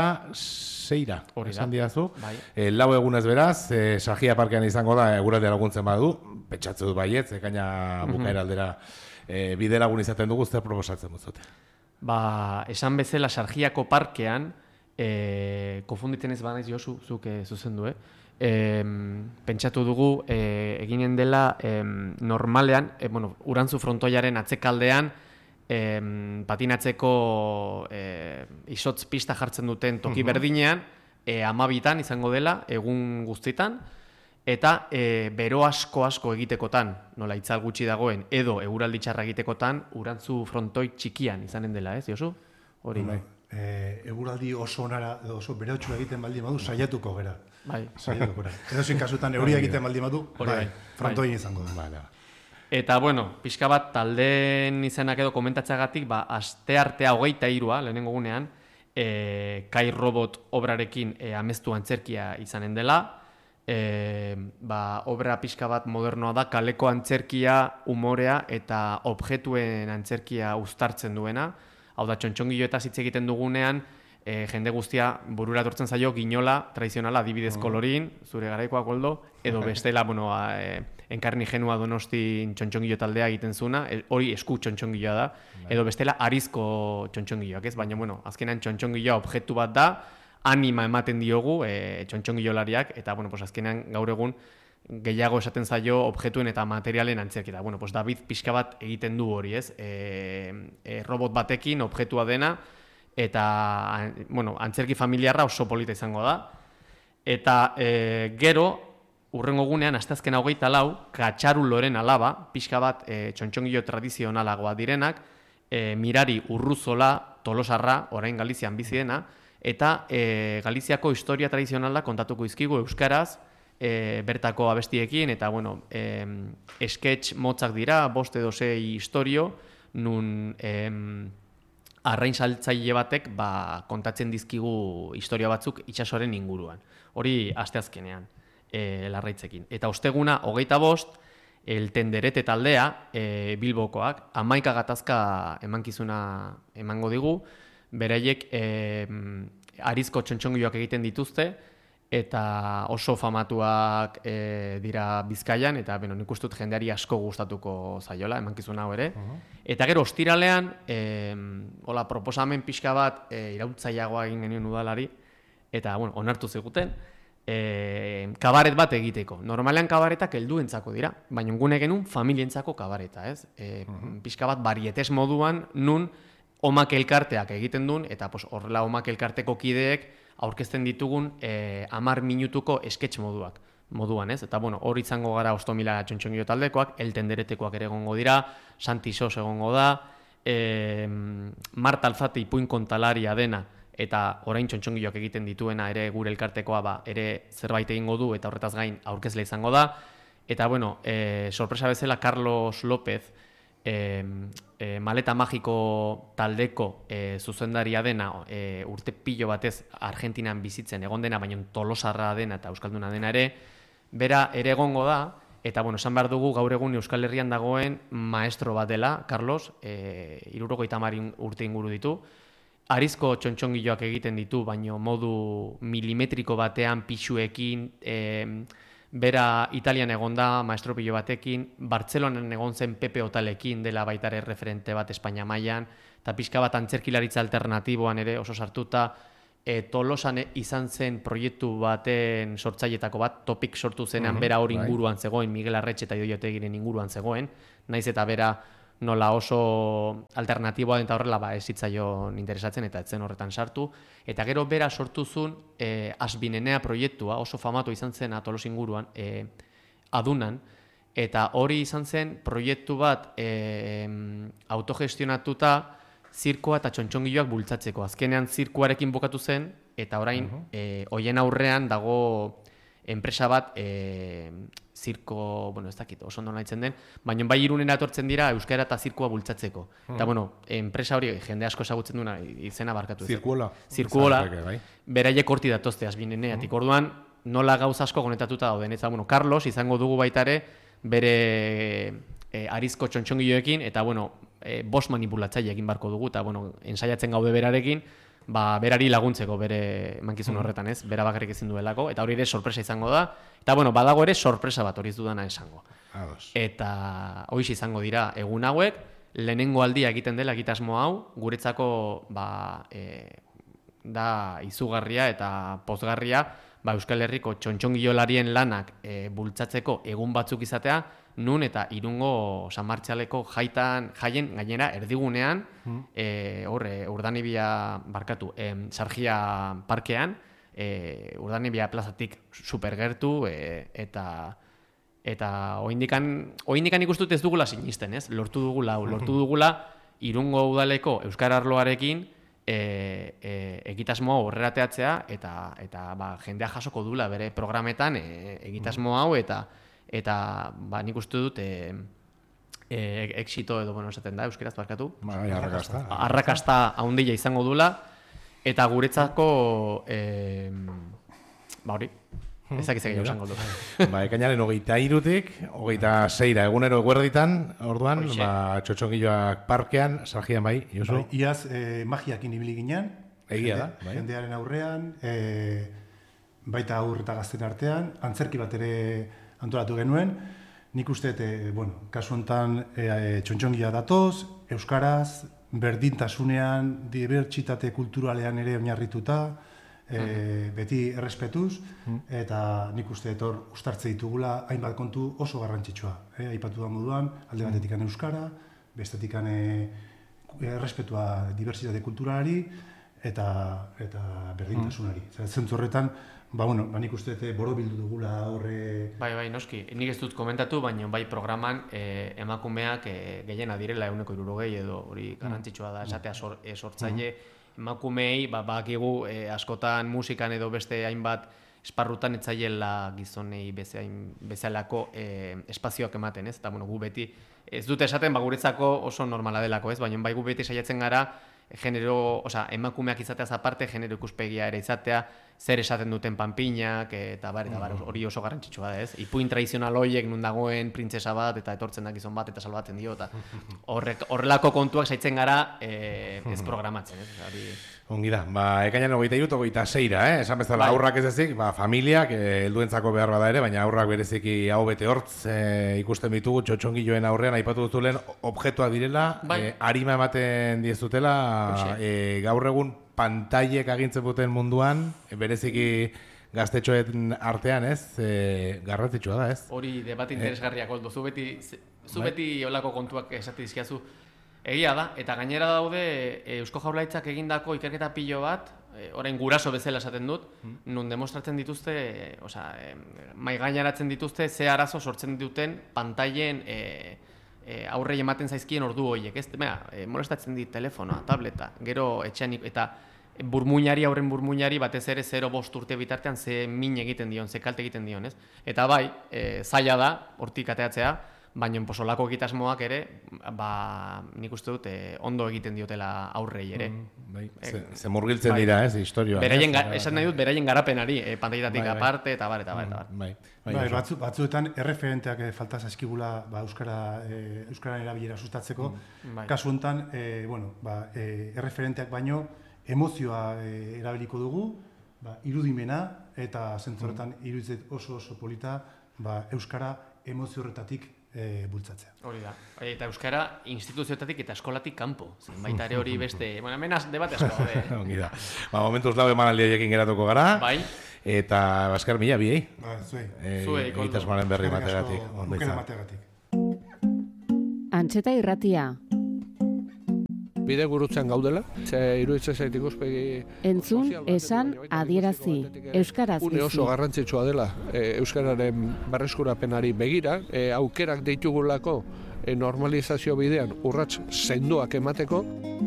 26-ra. Esan diazu. Lau egunez beraz, Sajia parkean izango da, eguraldia laguntzen badu, pentsatze dut baietz, ekaina bukaera aldera bide lagun izaten dugu, zer proposatzen duzute? Esan bezala, Sajiako parkean, konfunditzen ez banaiz Josu, zuk zuzendu, pentsatu dugu eginen dela normalean, Urantzu frontoiaren atzekaldean patinatzeko izotz pista jartzen duten toki berdinean 12 izango dela egun guztitan, eta bero asko egitekotan, nola itzal gutxi dagoen, edo eguraldi txarra egitekotan Urantzu frontoi txikian izanen dela, ez, Josu? Hori. Eguraldi oso onara, oso berotxu egiten baldin badu, saiatuko gara. Saiatuko gara. Edo zin kasutan euria egiten baldin badu, frontoin izango da. Eta, pixka bat taldeen izenak edo komentatzagatik, asteartea 23a, lehenengo gunean, Kai Robot obrarekin amestu antzerkia izanen dela. Obra pixka bat modernoa da, kaleko antzerkia, umorea eta objektuen antzerkia uztartzen duena. Hau da, txontxongilo hitz egiten dugunean, jende guztia burura etortzen zaio ginola tradizionala, adibidez Kolorin, zure garaikoa Koldo, edo bestela, enkarni genua Donostin txontxongilo taldea egiten zuna, hori esku txontxongiloa da, edo bestela arizko txontxongiloak, ez? Baina, azkenean txontxongiloa objektu bat da, anima ematen diogu txontxongilolariak, eta, azkenean gaur egun gehiago esaten zaio objektuen eta materialen antzerketa. David pixka bat egiten du hori, ez? Robot batekin objektua dena, eta antzerki familiarra oso polita izango da. Eta gero, urrengo gunean, asteazken 24, Katxaru Loren alaba, pixka bat txontxongilo tradizionalagoa direnak, Mirari Urruzola Tolosarra, orain Galizian bizi dena, eta Galiziako historia tradizionala kontatuko izkigu euskaraz, bertako abestiekin, eta sketch motzak dira, 5 edo 6 historio, nun arrain saltzaile batek kontatzen dizkigu historia batzuk itsasoaren inguruan. Hori asteazkenean, Larraitzekin. Eta osteguna 25, El Tenderete taldea, Bilbokoak, 11 gatazka emankizuna emango digu, beraiek arizko txontxongiloak egiten dituzte, eta oso famatuak dira Bizkaian, eta nik uste dut jendeari asko gustatuko zaiola, emankizuna hau ere. Eta gero, ostiralean, proposamen pixka bat irautzaiagoa egin genuen udalari, eta onartu ziguten, kabaret bat egiteko. Normalean kabaretak helduentzako dira, baina gune genuen familientzako kabareta, ez? Pixka bat barietes moduan, nun omak elkarteak egiten duen, eta horrela omak elkarteko kideek aurkezten ditugun 10 minutuko sketch moduak. moduan, ez? Eta, bueno, hor izango gara Ostomila txontxongilo taldekoak, Eltenderetekoak ere egongo dira, Santi Sos egongo da, Marta Alzate ipuin kontalaria dena, eta orain txontxongiloak egiten dituena ere gure elkartekoa ere zerbait egingo du, eta horretaz gain aurkezle izango da. Eta, bueno, sorpresa bezala, Carlos López, Maleta Magiko taldeko zuzendaria dena, urte pilo batez Argentinan bizitzen egon dena, baina tolosarra dena eta euskalduna dena ere, bera ere egongo da, eta, bueno, esan behar dugu gaur egun Euskal Herrian dagoen maestro bat dela, Carlos, 70 urte inguru ditu, Arizko txontxongiloak egiten ditu, baina modu milimetriko batean, pixuekin, bera Italian egon da, maestro pilo batekin, Bartzelonan egon zen Pepe Otalekin dela baitare referente bat Espainia mailan, eta pixka bat antzerkilaritza alternatiboan ere oso sartuta, Tolosan izan zen proiektu baten sortzailetako bat, Topik sortu zenean bera hori inguruan zegoen, Miguel Arretxe eta Idoio Otegiren inguruan zegoen, naiz eta bera nola oso alternatiboa den eta horrela ez zitzaion interesatzen eta etzen horretan sartu. Eta gero bera sortu zuen Asbinenea proiektua, oso famatu izan zen Tolos inguruan, adunan, eta hori izan zen proiektu bat autogestionatuta zirkoa eta txontxongiloak bultzatzeko. Azkenean zirkoarekin bukatu zen, eta orain hoien aurrean dago enpresa bat zirko, bueno, ez dakit, oso ondo nahitzen den, baina bai Irunera etortzen dira euskara eta zirkoa bultzatzeko. Eta, bueno, enpresa hori jende asko ezagutzen duena izena barkatu. Zirkuola, beraiek horti datozte Asbineneatik. Orduan, nola gauza asko gonetatuta dauden. Eta, bueno, Carlos izango dugu baitare bere Arizko txontxongiloekin, eta, bueno, bost manipulatzaile egin barko dugu, eta, bueno, ensaiatzen gaude berarekin, berari laguntzeko bere mankizun horretan, ez? Bera bakarrik ezin duelako, eta hori ere sorpresa izango da. Eta, bueno, badago ere sorpresa bat hori ez dudana esango. Eta hoiz izango dira egun hauek, lehenengo aldia egiten dela egitasmo hau, guretzako da izugarria eta pozgarria, Euskal Herriko txontxongilolarien lanak bultzatzeko egun batzuk izatea, nun eta Irungo San Martzialeko jaien gainera erdigunean, Urdanibia barkatu, Sargia parkean, Urdanibia plazatik supergertu, eta oindikan ikustut ez dugula sinisten, ez? Lortu dugula Irungo udaleko Euskara arloarekin egitasmo horrerateatzea, eta jendea jasoko dula bere programetan egitasmo hau, eta nik uste dut exito edo, bueno, esaten da, euskeraz barkatu. Arrakasta haundila izango dula, eta guretzako, hori, ezakizek egin esango du. Ekainaren 23-tik, 26-ra egunero eguerditan, orduan, txotxongiloak parkean, Sargian bai, Josu? Iaz magiakin ibili ginen, jendearen aurrean, baita aur eta gazten artean, antzerki bat ere antolatu genuen, nik uste, kasu honetan txontxongia datoz, euskaraz, berdintasunean, dibertsitate kulturalean ere oinarrituta, beti errespetuz, eta nik uste hor ustartze ditugula hainbat kontu oso garrantzitsua. Aipatu da moduan, alde batetikan euskara, bestetikan errespetua dibertsitate kulturalari eta berdintasunari. Zentzu horretan, nik uste borobildu dugula horre... Bai, noski. Nik ez dut komentatu, baina bai programan emakumeak gehiena direla 160 edo hori garrantzitsua da esatea sortzaile emakumeei, bakigu askotan musikan edo beste hainbat esparrutan etzaiela gizonei bezalako espazioak ematen, ez? Eta, gu beti, ez dute esaten, guretzako oso normala delako, ez? Baina bai gu beti saiatzen gara, emakumeak izateaz aparte, genero ikuspegia ere izatea, zer esaten duten panpinak, eta hori oso garrantzitsua da, ez? Ipuin tradizional horiek nun dagoen printzesa bat, eta etortzen da gizon bat, eta salbatzen dio, eta horrelako kontuak saitzen gara ez programatzen, ez? Ongi da, ekainaren 23-26-ra, esan bezala aurrak ez ezik, familiak, helduentzako behar bada ere, baina aurrak bereziki hau bete hortz ikusten ditugu txotxongiloen aurrean, aipatu duzulen objektuak direla, arima ematen diezutela, gaur egun pantailek agintzen duten munduan, bereziki gaztetxoen artean, ez? Garrantzitsua da, ez? Hori debat interesgarriak oldu, zu beti olako kontuak esate dizkiazu. Egia da, eta gainera daude Eusko Jaurlaritzak egindako ikerketa pilo bat, orain guraso bezala esaten dut, nun demostratzen dituzte, mai gainaratzen dituzte ze arazo sortzen dituten pantailen aurrei ematen zaizkien ordu horiek, ez? Molestatzen dit telefonoa, tableta, gero etxean eta aurren burmuinari batez ere 0-5 urte bitartean ze min egiten dion, ze kalte egiten dion, ez? Eta bai, zaila da, hortik ateatzea, baina posolako egitasmoak ere, nik uste dut, ondo egiten diotela aurrei ere. Ze murgiltzen dira, ez, historioa. Esan nahi dut, beraien garapenari, pantaitatik aparte, eta bar. Batzuetan, erreferenteak falta zaizkigula Euskararen erabilera sustatzeko. Kasu honetan, erreferenteak baino, emozioa erabiliko dugu, irudimena, eta zentzoretan iruditzet oso polita, Euskara emozio horretatik bultzatzea. Hori da. Eta Euskara instituzioetatik eta eskolatik kanpo. Baita ere hori beste... Hemen debate asko. Ongi da. Momentuz lau emanaldiaiekin geratuko gara. Bai. Eta Baskar mila biei. Zuei. Egitasmoaren berri mategatik. Bukera mategatik. Antxeta irratia. Bide gurutzean gaudela, iruditzen zait ikuspegi... Entzun, esan, adierazi, euskaraz bizi. Une oso garrantzitsua dela euskararen berreskurapenari begira, aukerak ditugulako normalizazio bidean urrats sendoak emateko.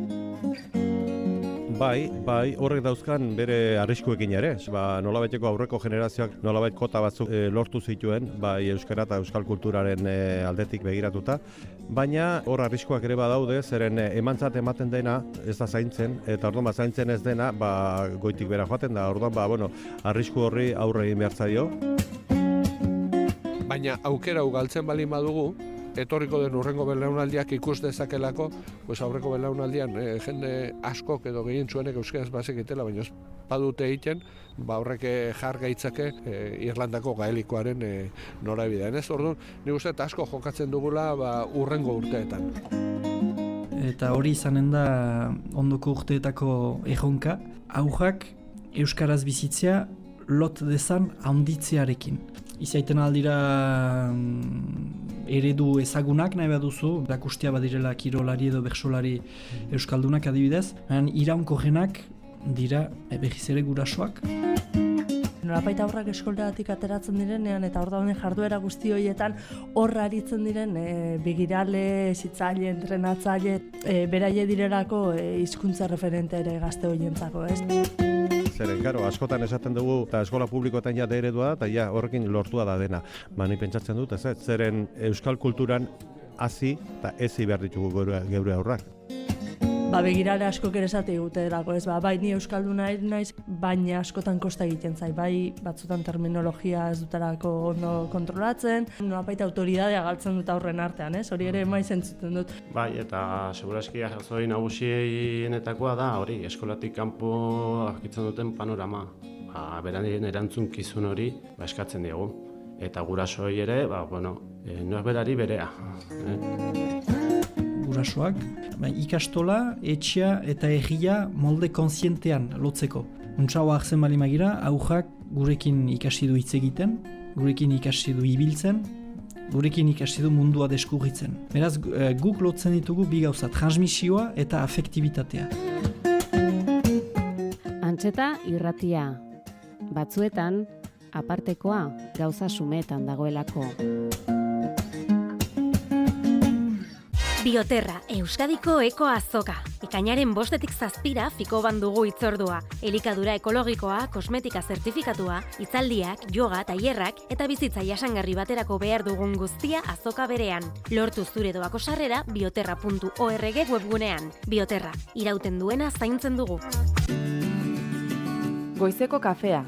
Bai, horrek dauzkan bere arriskuekin ere. Nolabaiteko aurreko generazioak nolabait kota batzuk lortu zituen, bai euskara eta euskal kulturaren aldetik begiratuta, baina hor arriskuak ere badaude, zeren emantzat ematen dena ez da zaintzen, eta orduan zaintzen ez dena, goitik bera joaten da, orduan arrisku horri aurre egin behar zaio. Baina aukera galtzen baldin badugu, etorriko den urrengo belaunaldiak ikus dezakelako, aurreko belaunaldian jende askok edo gehien zuenek euskaraz bazekitela, baina ez badute egiten, horrek jar gaitzake Irlandako gaelikoaren norabidean. Ez orduan, nik uste asko jokatzen dugula urrengo urteetan. Eta hori izanen da ondoko urteetako erronka, aurrak euskaraz bizitzea lot dezan handitzearekin. Izaiten aldira eredu ezagunak nahi baduzu, erakustia badirela kirolari edo bertsolari euskaldunak adibidez, iraunkorrenak dira berriz ere gurasoak. Nolapait aurrak eskolaratik ateratzen direnean eta hor dauden jarduera guzti horietan horra aritzen diren begirale, hezitzaile, entrenatzaile, beraie direlako hizkuntza referente ere gazte horientzako, ez? Zeren, askotan esaten dugu, eta eskola publikoetan ja eredua da, eta horrekin lortua da dena. Ni pentsatzen dut, ez? Zeren euskal kulturan hazi eta ezi behar ditugu geure aurrak. Begirale askok ere esate egute delako, ez? Bai, ni euskalduna naiz, baina askotan kosta egiten zai. Bai, batzutan terminologia ez dutarako ondo kontrolatzen, nolapait autoridadea galtzen dut aurren artean, ez? Hori ere maiz entzuten dut. Bai, eta segurazki arrazoi nagusienetakoa da, hori, eskolatik kanpo aurkitzen duten panorama. Beraien erantzunkizun hori eskatzen diegu. Eta gurasoei ere, norberari berea. Gurasoak, ikastola, etxea eta herria molde kontzientean lotzeko. Untsaua hartzen bali magira, aurrak gurekin ikasi du hitz egiten, gurekin ikasi du ibiltzen, gurekin ikasi du mundua deskurritzen. Beraz, guk lotzen ditugu bi gauza, transmisioa eta afektibitatea. Antxeta irratia. Batzuetan, apartekoa gauza sumetan dagoelako. Bioterra, Euskadiko eko azoka. Ekainaren 5-tik 7 Fikoban dugu hitzordua. Elikadura ekologikoa, kosmetika zertifikatua, hitzaldiak, yoga, tailerrak eta bizitza jasangarri baterako behar dugun guztia azoka berean. Lortu zure doako sarrera bioterra.org webgunean. Bioterra, irauten duena zaintzen dugu. Goizeko kafea.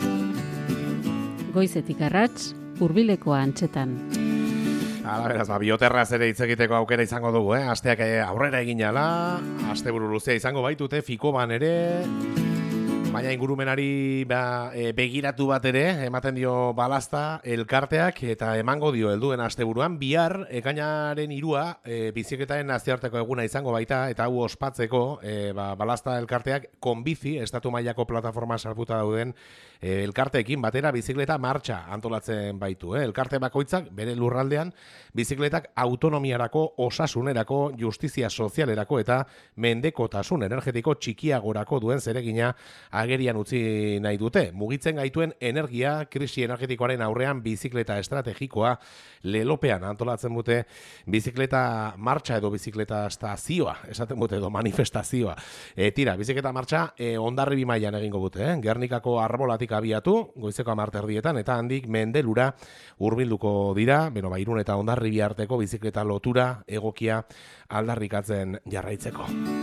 Goizetik arrats, hurbilekoa Antxetan. Beraz, Bioterraz ere hitz egiteko aukera izango dugu, Asteak aurrera egin jala, asteburu luzea izango baitute, Fikoban ere, Baina ingurumenari begiratu bat ere, ematen dio balazta elkarteak eta emango dio helduen asteburuan bihar ekainaren 3 bizikletaen nazioarteko eguna izango baita eta hau ospatzeko balazta elkarteak konbizi estatu mailako plataforma sartuta dauden elkarteekin batera bizikleta martxa antolatzen baitu. Elkarte bakoitzak bere lurraldean bizikletak autonomiarako, osasunerako, justizia sozialerako eta mendekotasun energetiko txikiagorako duen zeregina agerian utzi nahi dute. Mugitzen gaituen energia, krisi energetikoaren aurrean bizikleta estrategikoa lelopean antolatzen dute bizikleta martxa edo bizikleta estazioa, esaten dute edo manifestazioa. Tira, bizikleta martxa Hondarribi mailan egingo dute, Gernikako Arbolatik abiatu, goizeko 10:00 eta handik Mendelura hurbilduko dira, Irun eta Hondarribi arteko bizikleta lotura egokia aldarrikatzen jarraitzeko.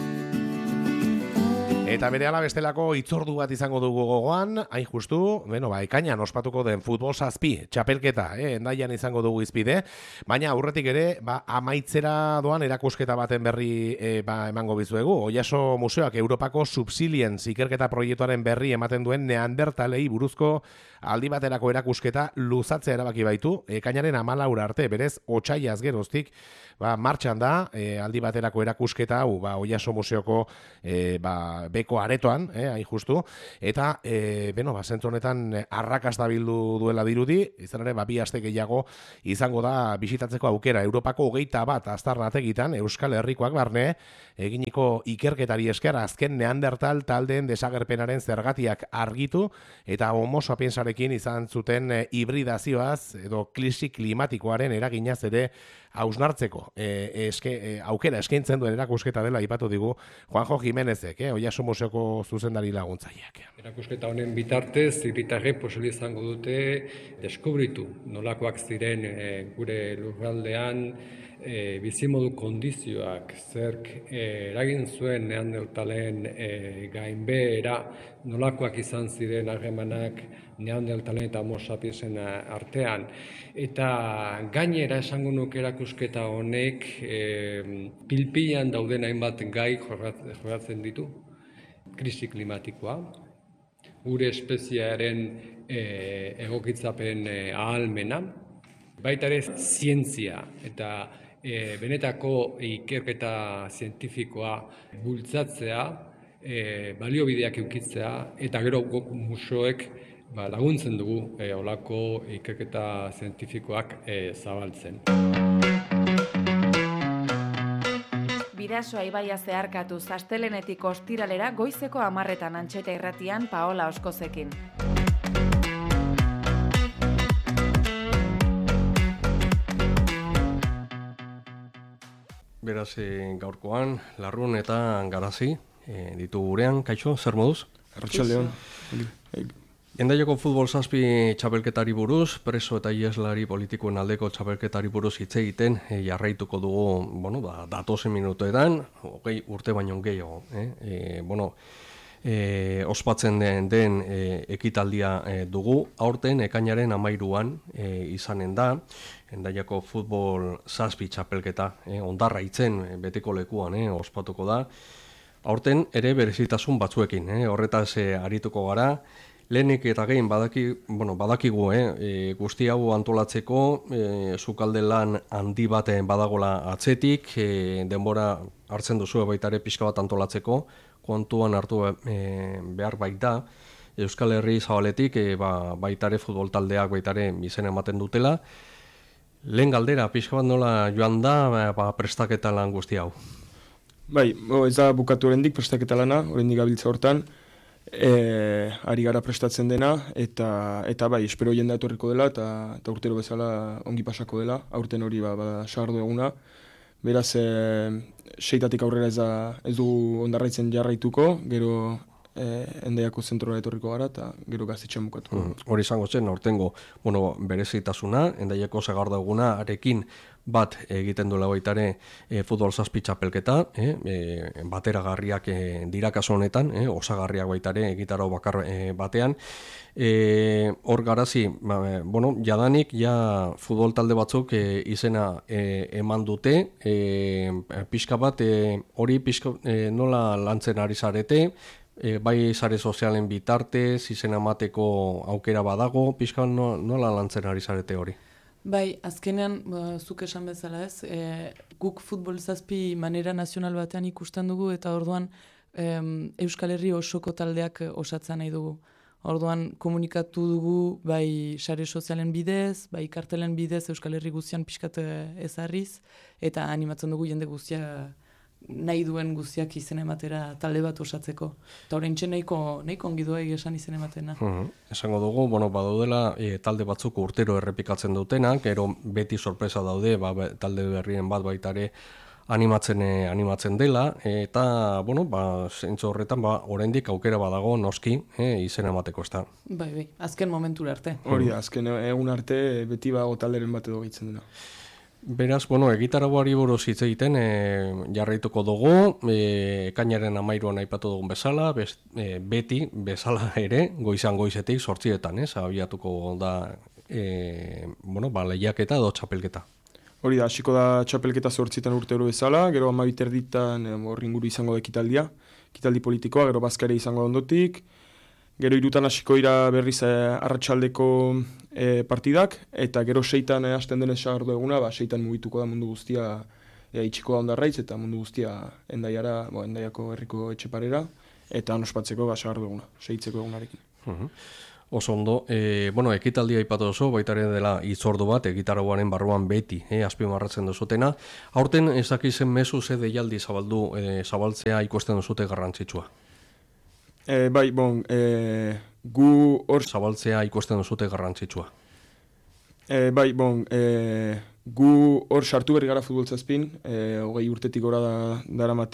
Eta berehala bestelako hitzordu bat izango dugu gogoan, hain justu, ekainan ospatuko den futbol 7 txapelketa, Hendaian izango dugu izpide, baina aurretik ere, amaitzera doan erakusketa baten berri emango bizuegu. Oiaso Museoak Europako Subsiliens ikerketa proiektuaren berri ematen duen Neandertalei buruzko aldi baterako erakusketa luzatzea erabaki baitu, ekainaren 14 arte, berez, otsaiaz geroztik, martxan da, aldi baterako erakusketa hau, Oiaso Museoko beko aretoan, hain justu, eta, zentzu honetan arrakasta bildu duela dirudi, izan ere, 2 aste gehiago izango da bisitatzeko aukera, Europako 21 aztarnategitan, Euskal Herrikoak barne, eginiko ikerketari esker, azken Neandertal taldeen desagerpenaren zergatiak argitu, eta homo sapiensarekin izan zuten hibridazioaz, edo krisi klimatikoaren eraginaz ere hausnartzeko aukera eskaintzen duen erakusketa dela aipatu digu Juanjo Jimenezek, Oiaso Museoko zuzendari laguntzaileak. Erakusketa honen bitartez, hiritarrek posible izango dute deskubritu nolakoak ziren gure lurraldean bizimodu kondizioak zerk eragin zuen Neandertalen gainbehera, nolakoak izan ziren harremanak Neandertalen eta Homo sapiensen artean. Eta gainera esango nuke erakusketa honek pilpilan dauden hainbat gai jorratzen ditu. Krisi klimatikoa, gure espeziearen egokitzapen ahalmena, baita ere zientzia eta benetako ikerketa zientifikoa bultzatzea, baliobideak edukitzea eta gero museoek laguntzen dugu olako ikerketa zientifikoak zabaltzen. Bidasoa ibaia zeharkatu astelehenetik ostiralera goizeko 10:00 Antxeta irratian Paola Oskozekin. Beraz, gaurkoan, Larrun eta Garazi ditu gurean. Kaixo, zer moduz? Arratsaldeon. Hendaiako futbol 7 txapelketari buruz, preso eta ieslari politikoen aldeko txapelketari buruz hitz egiten jarraituko dugu, datozen minutoetan, 20 urte baino gehiago. Ospatzen den ekitaldia dugu, aurten ekainaren 13an izanen da, Hendaiako futbol 7 txapelketa, Hondarra hitzen beteko lekuan ospatuko da. Aurten ere berezitasun batzuekin, horretaz arituko gara. Lehenik eta gehin badakigu, guzti hau antolatzeko, sukalde lan handi bat badagola atzetik, denbora hartzen duzu baita ere pixka bat antolatzeko, kontuan hartu behar baita, Euskal Herri zabaletik baita ere futbol taldeak baita ere izen ematen dutela. Lehen galdera, pixka bat nola joan da prestaketa lan guzti hau? Bai, ez da bukatu oraindik prestaketa lana, oraindik gabiltza hortan, ari gara prestatzen dena, eta bai, espero jendea etorriko dela, eta urtero bezala ongi pasako dela, aurten hori sagardo eguna. Beraz, 6tatik aurrera ez du Hondarraitzen jarraituko, gero Hendaiako zentrora etorriko gara, eta gero Gaztetxean bukatuko. Hori izango zen, aurtengo berezitasuna, Hendaiako sagardo eguna arekin bat egiten duela baitare futbol 7 txapelketa, bateragarriak dira kasu honetan, osagarriak baitare egitarau bakar batean. Hor Garazi, jadanik futbol talde batzuk izena eman dute, pixka bat hori nola lantzen ari zarete, bai sare sozialen bitartez, izena emateko aukera badago, pixka nola lantzen ari zarete hori? Bai, azkenean, zuk esan bezala ez, guk futbol zazpi manera nazional batean ikusten dugu, eta orduan Euskal Herri osoko taldeak osatzen nahi dugu. Orduan komunikatu dugu bai sare sozialen bidez, bai kartelen bidez Euskal Herri guztian pixkat ezarriz, eta animatzen dugu jende guztia nahi duen guztiak izen ematera talde bat osatzeko. Eta horreintxe nahiko ongi doa esan izen ematena. Esango dugu, badaudela talde batzuk urtero errepikatzen dutenak, gero beti sorpresa daude, talde berrien bat baitare animatzen dela, eta, zentzu horretan, oraindik aukera badago noski izen emateko, ez da. Bai, azken momentura arte. Hori da, azken egun arte beti bago talderen bat edo gehitzen dena. Beraz, egitaragoari buruz hitz egiten jarraituko dugu, ekainaren 13an aipatu dugun bezala, beti bezala ere, goizetik 8:00, abiatuko da lehiaketa edo txapelketa. Hori da, hasiko da txapelketa 8:00 urtero bezala, gero 12:30 hor inguru izango da ekitaldi politikoa, gero bazkare izango da ondotik, gero 3:00 hasiko dira berriz arratsaldeko partidak, eta gero 6:00 hasten denez sagardo eguna, 6:00 mugituko da mundu guztia itxiko da Hondarraiz, eta mundu guztia Hendaiako herriko etxeparera, eta ospatzeko sagardo eguna, segitzeko egunarekin. Oso ondo, ekitaldia aipatu oso, baitaren dela hitzordu bat, egitaragoaren barruan beti, azpimarratzen duzutena. Aurten ezakizen mezu ze deialdi zabaltzea ikusten duzute garrantzitsua. Bai, gu hor zabaltzea ikusten duzute garrantzitsua. Bai, gu hor sartu berri gara futbol zazpin, 20 urtetik gora daramate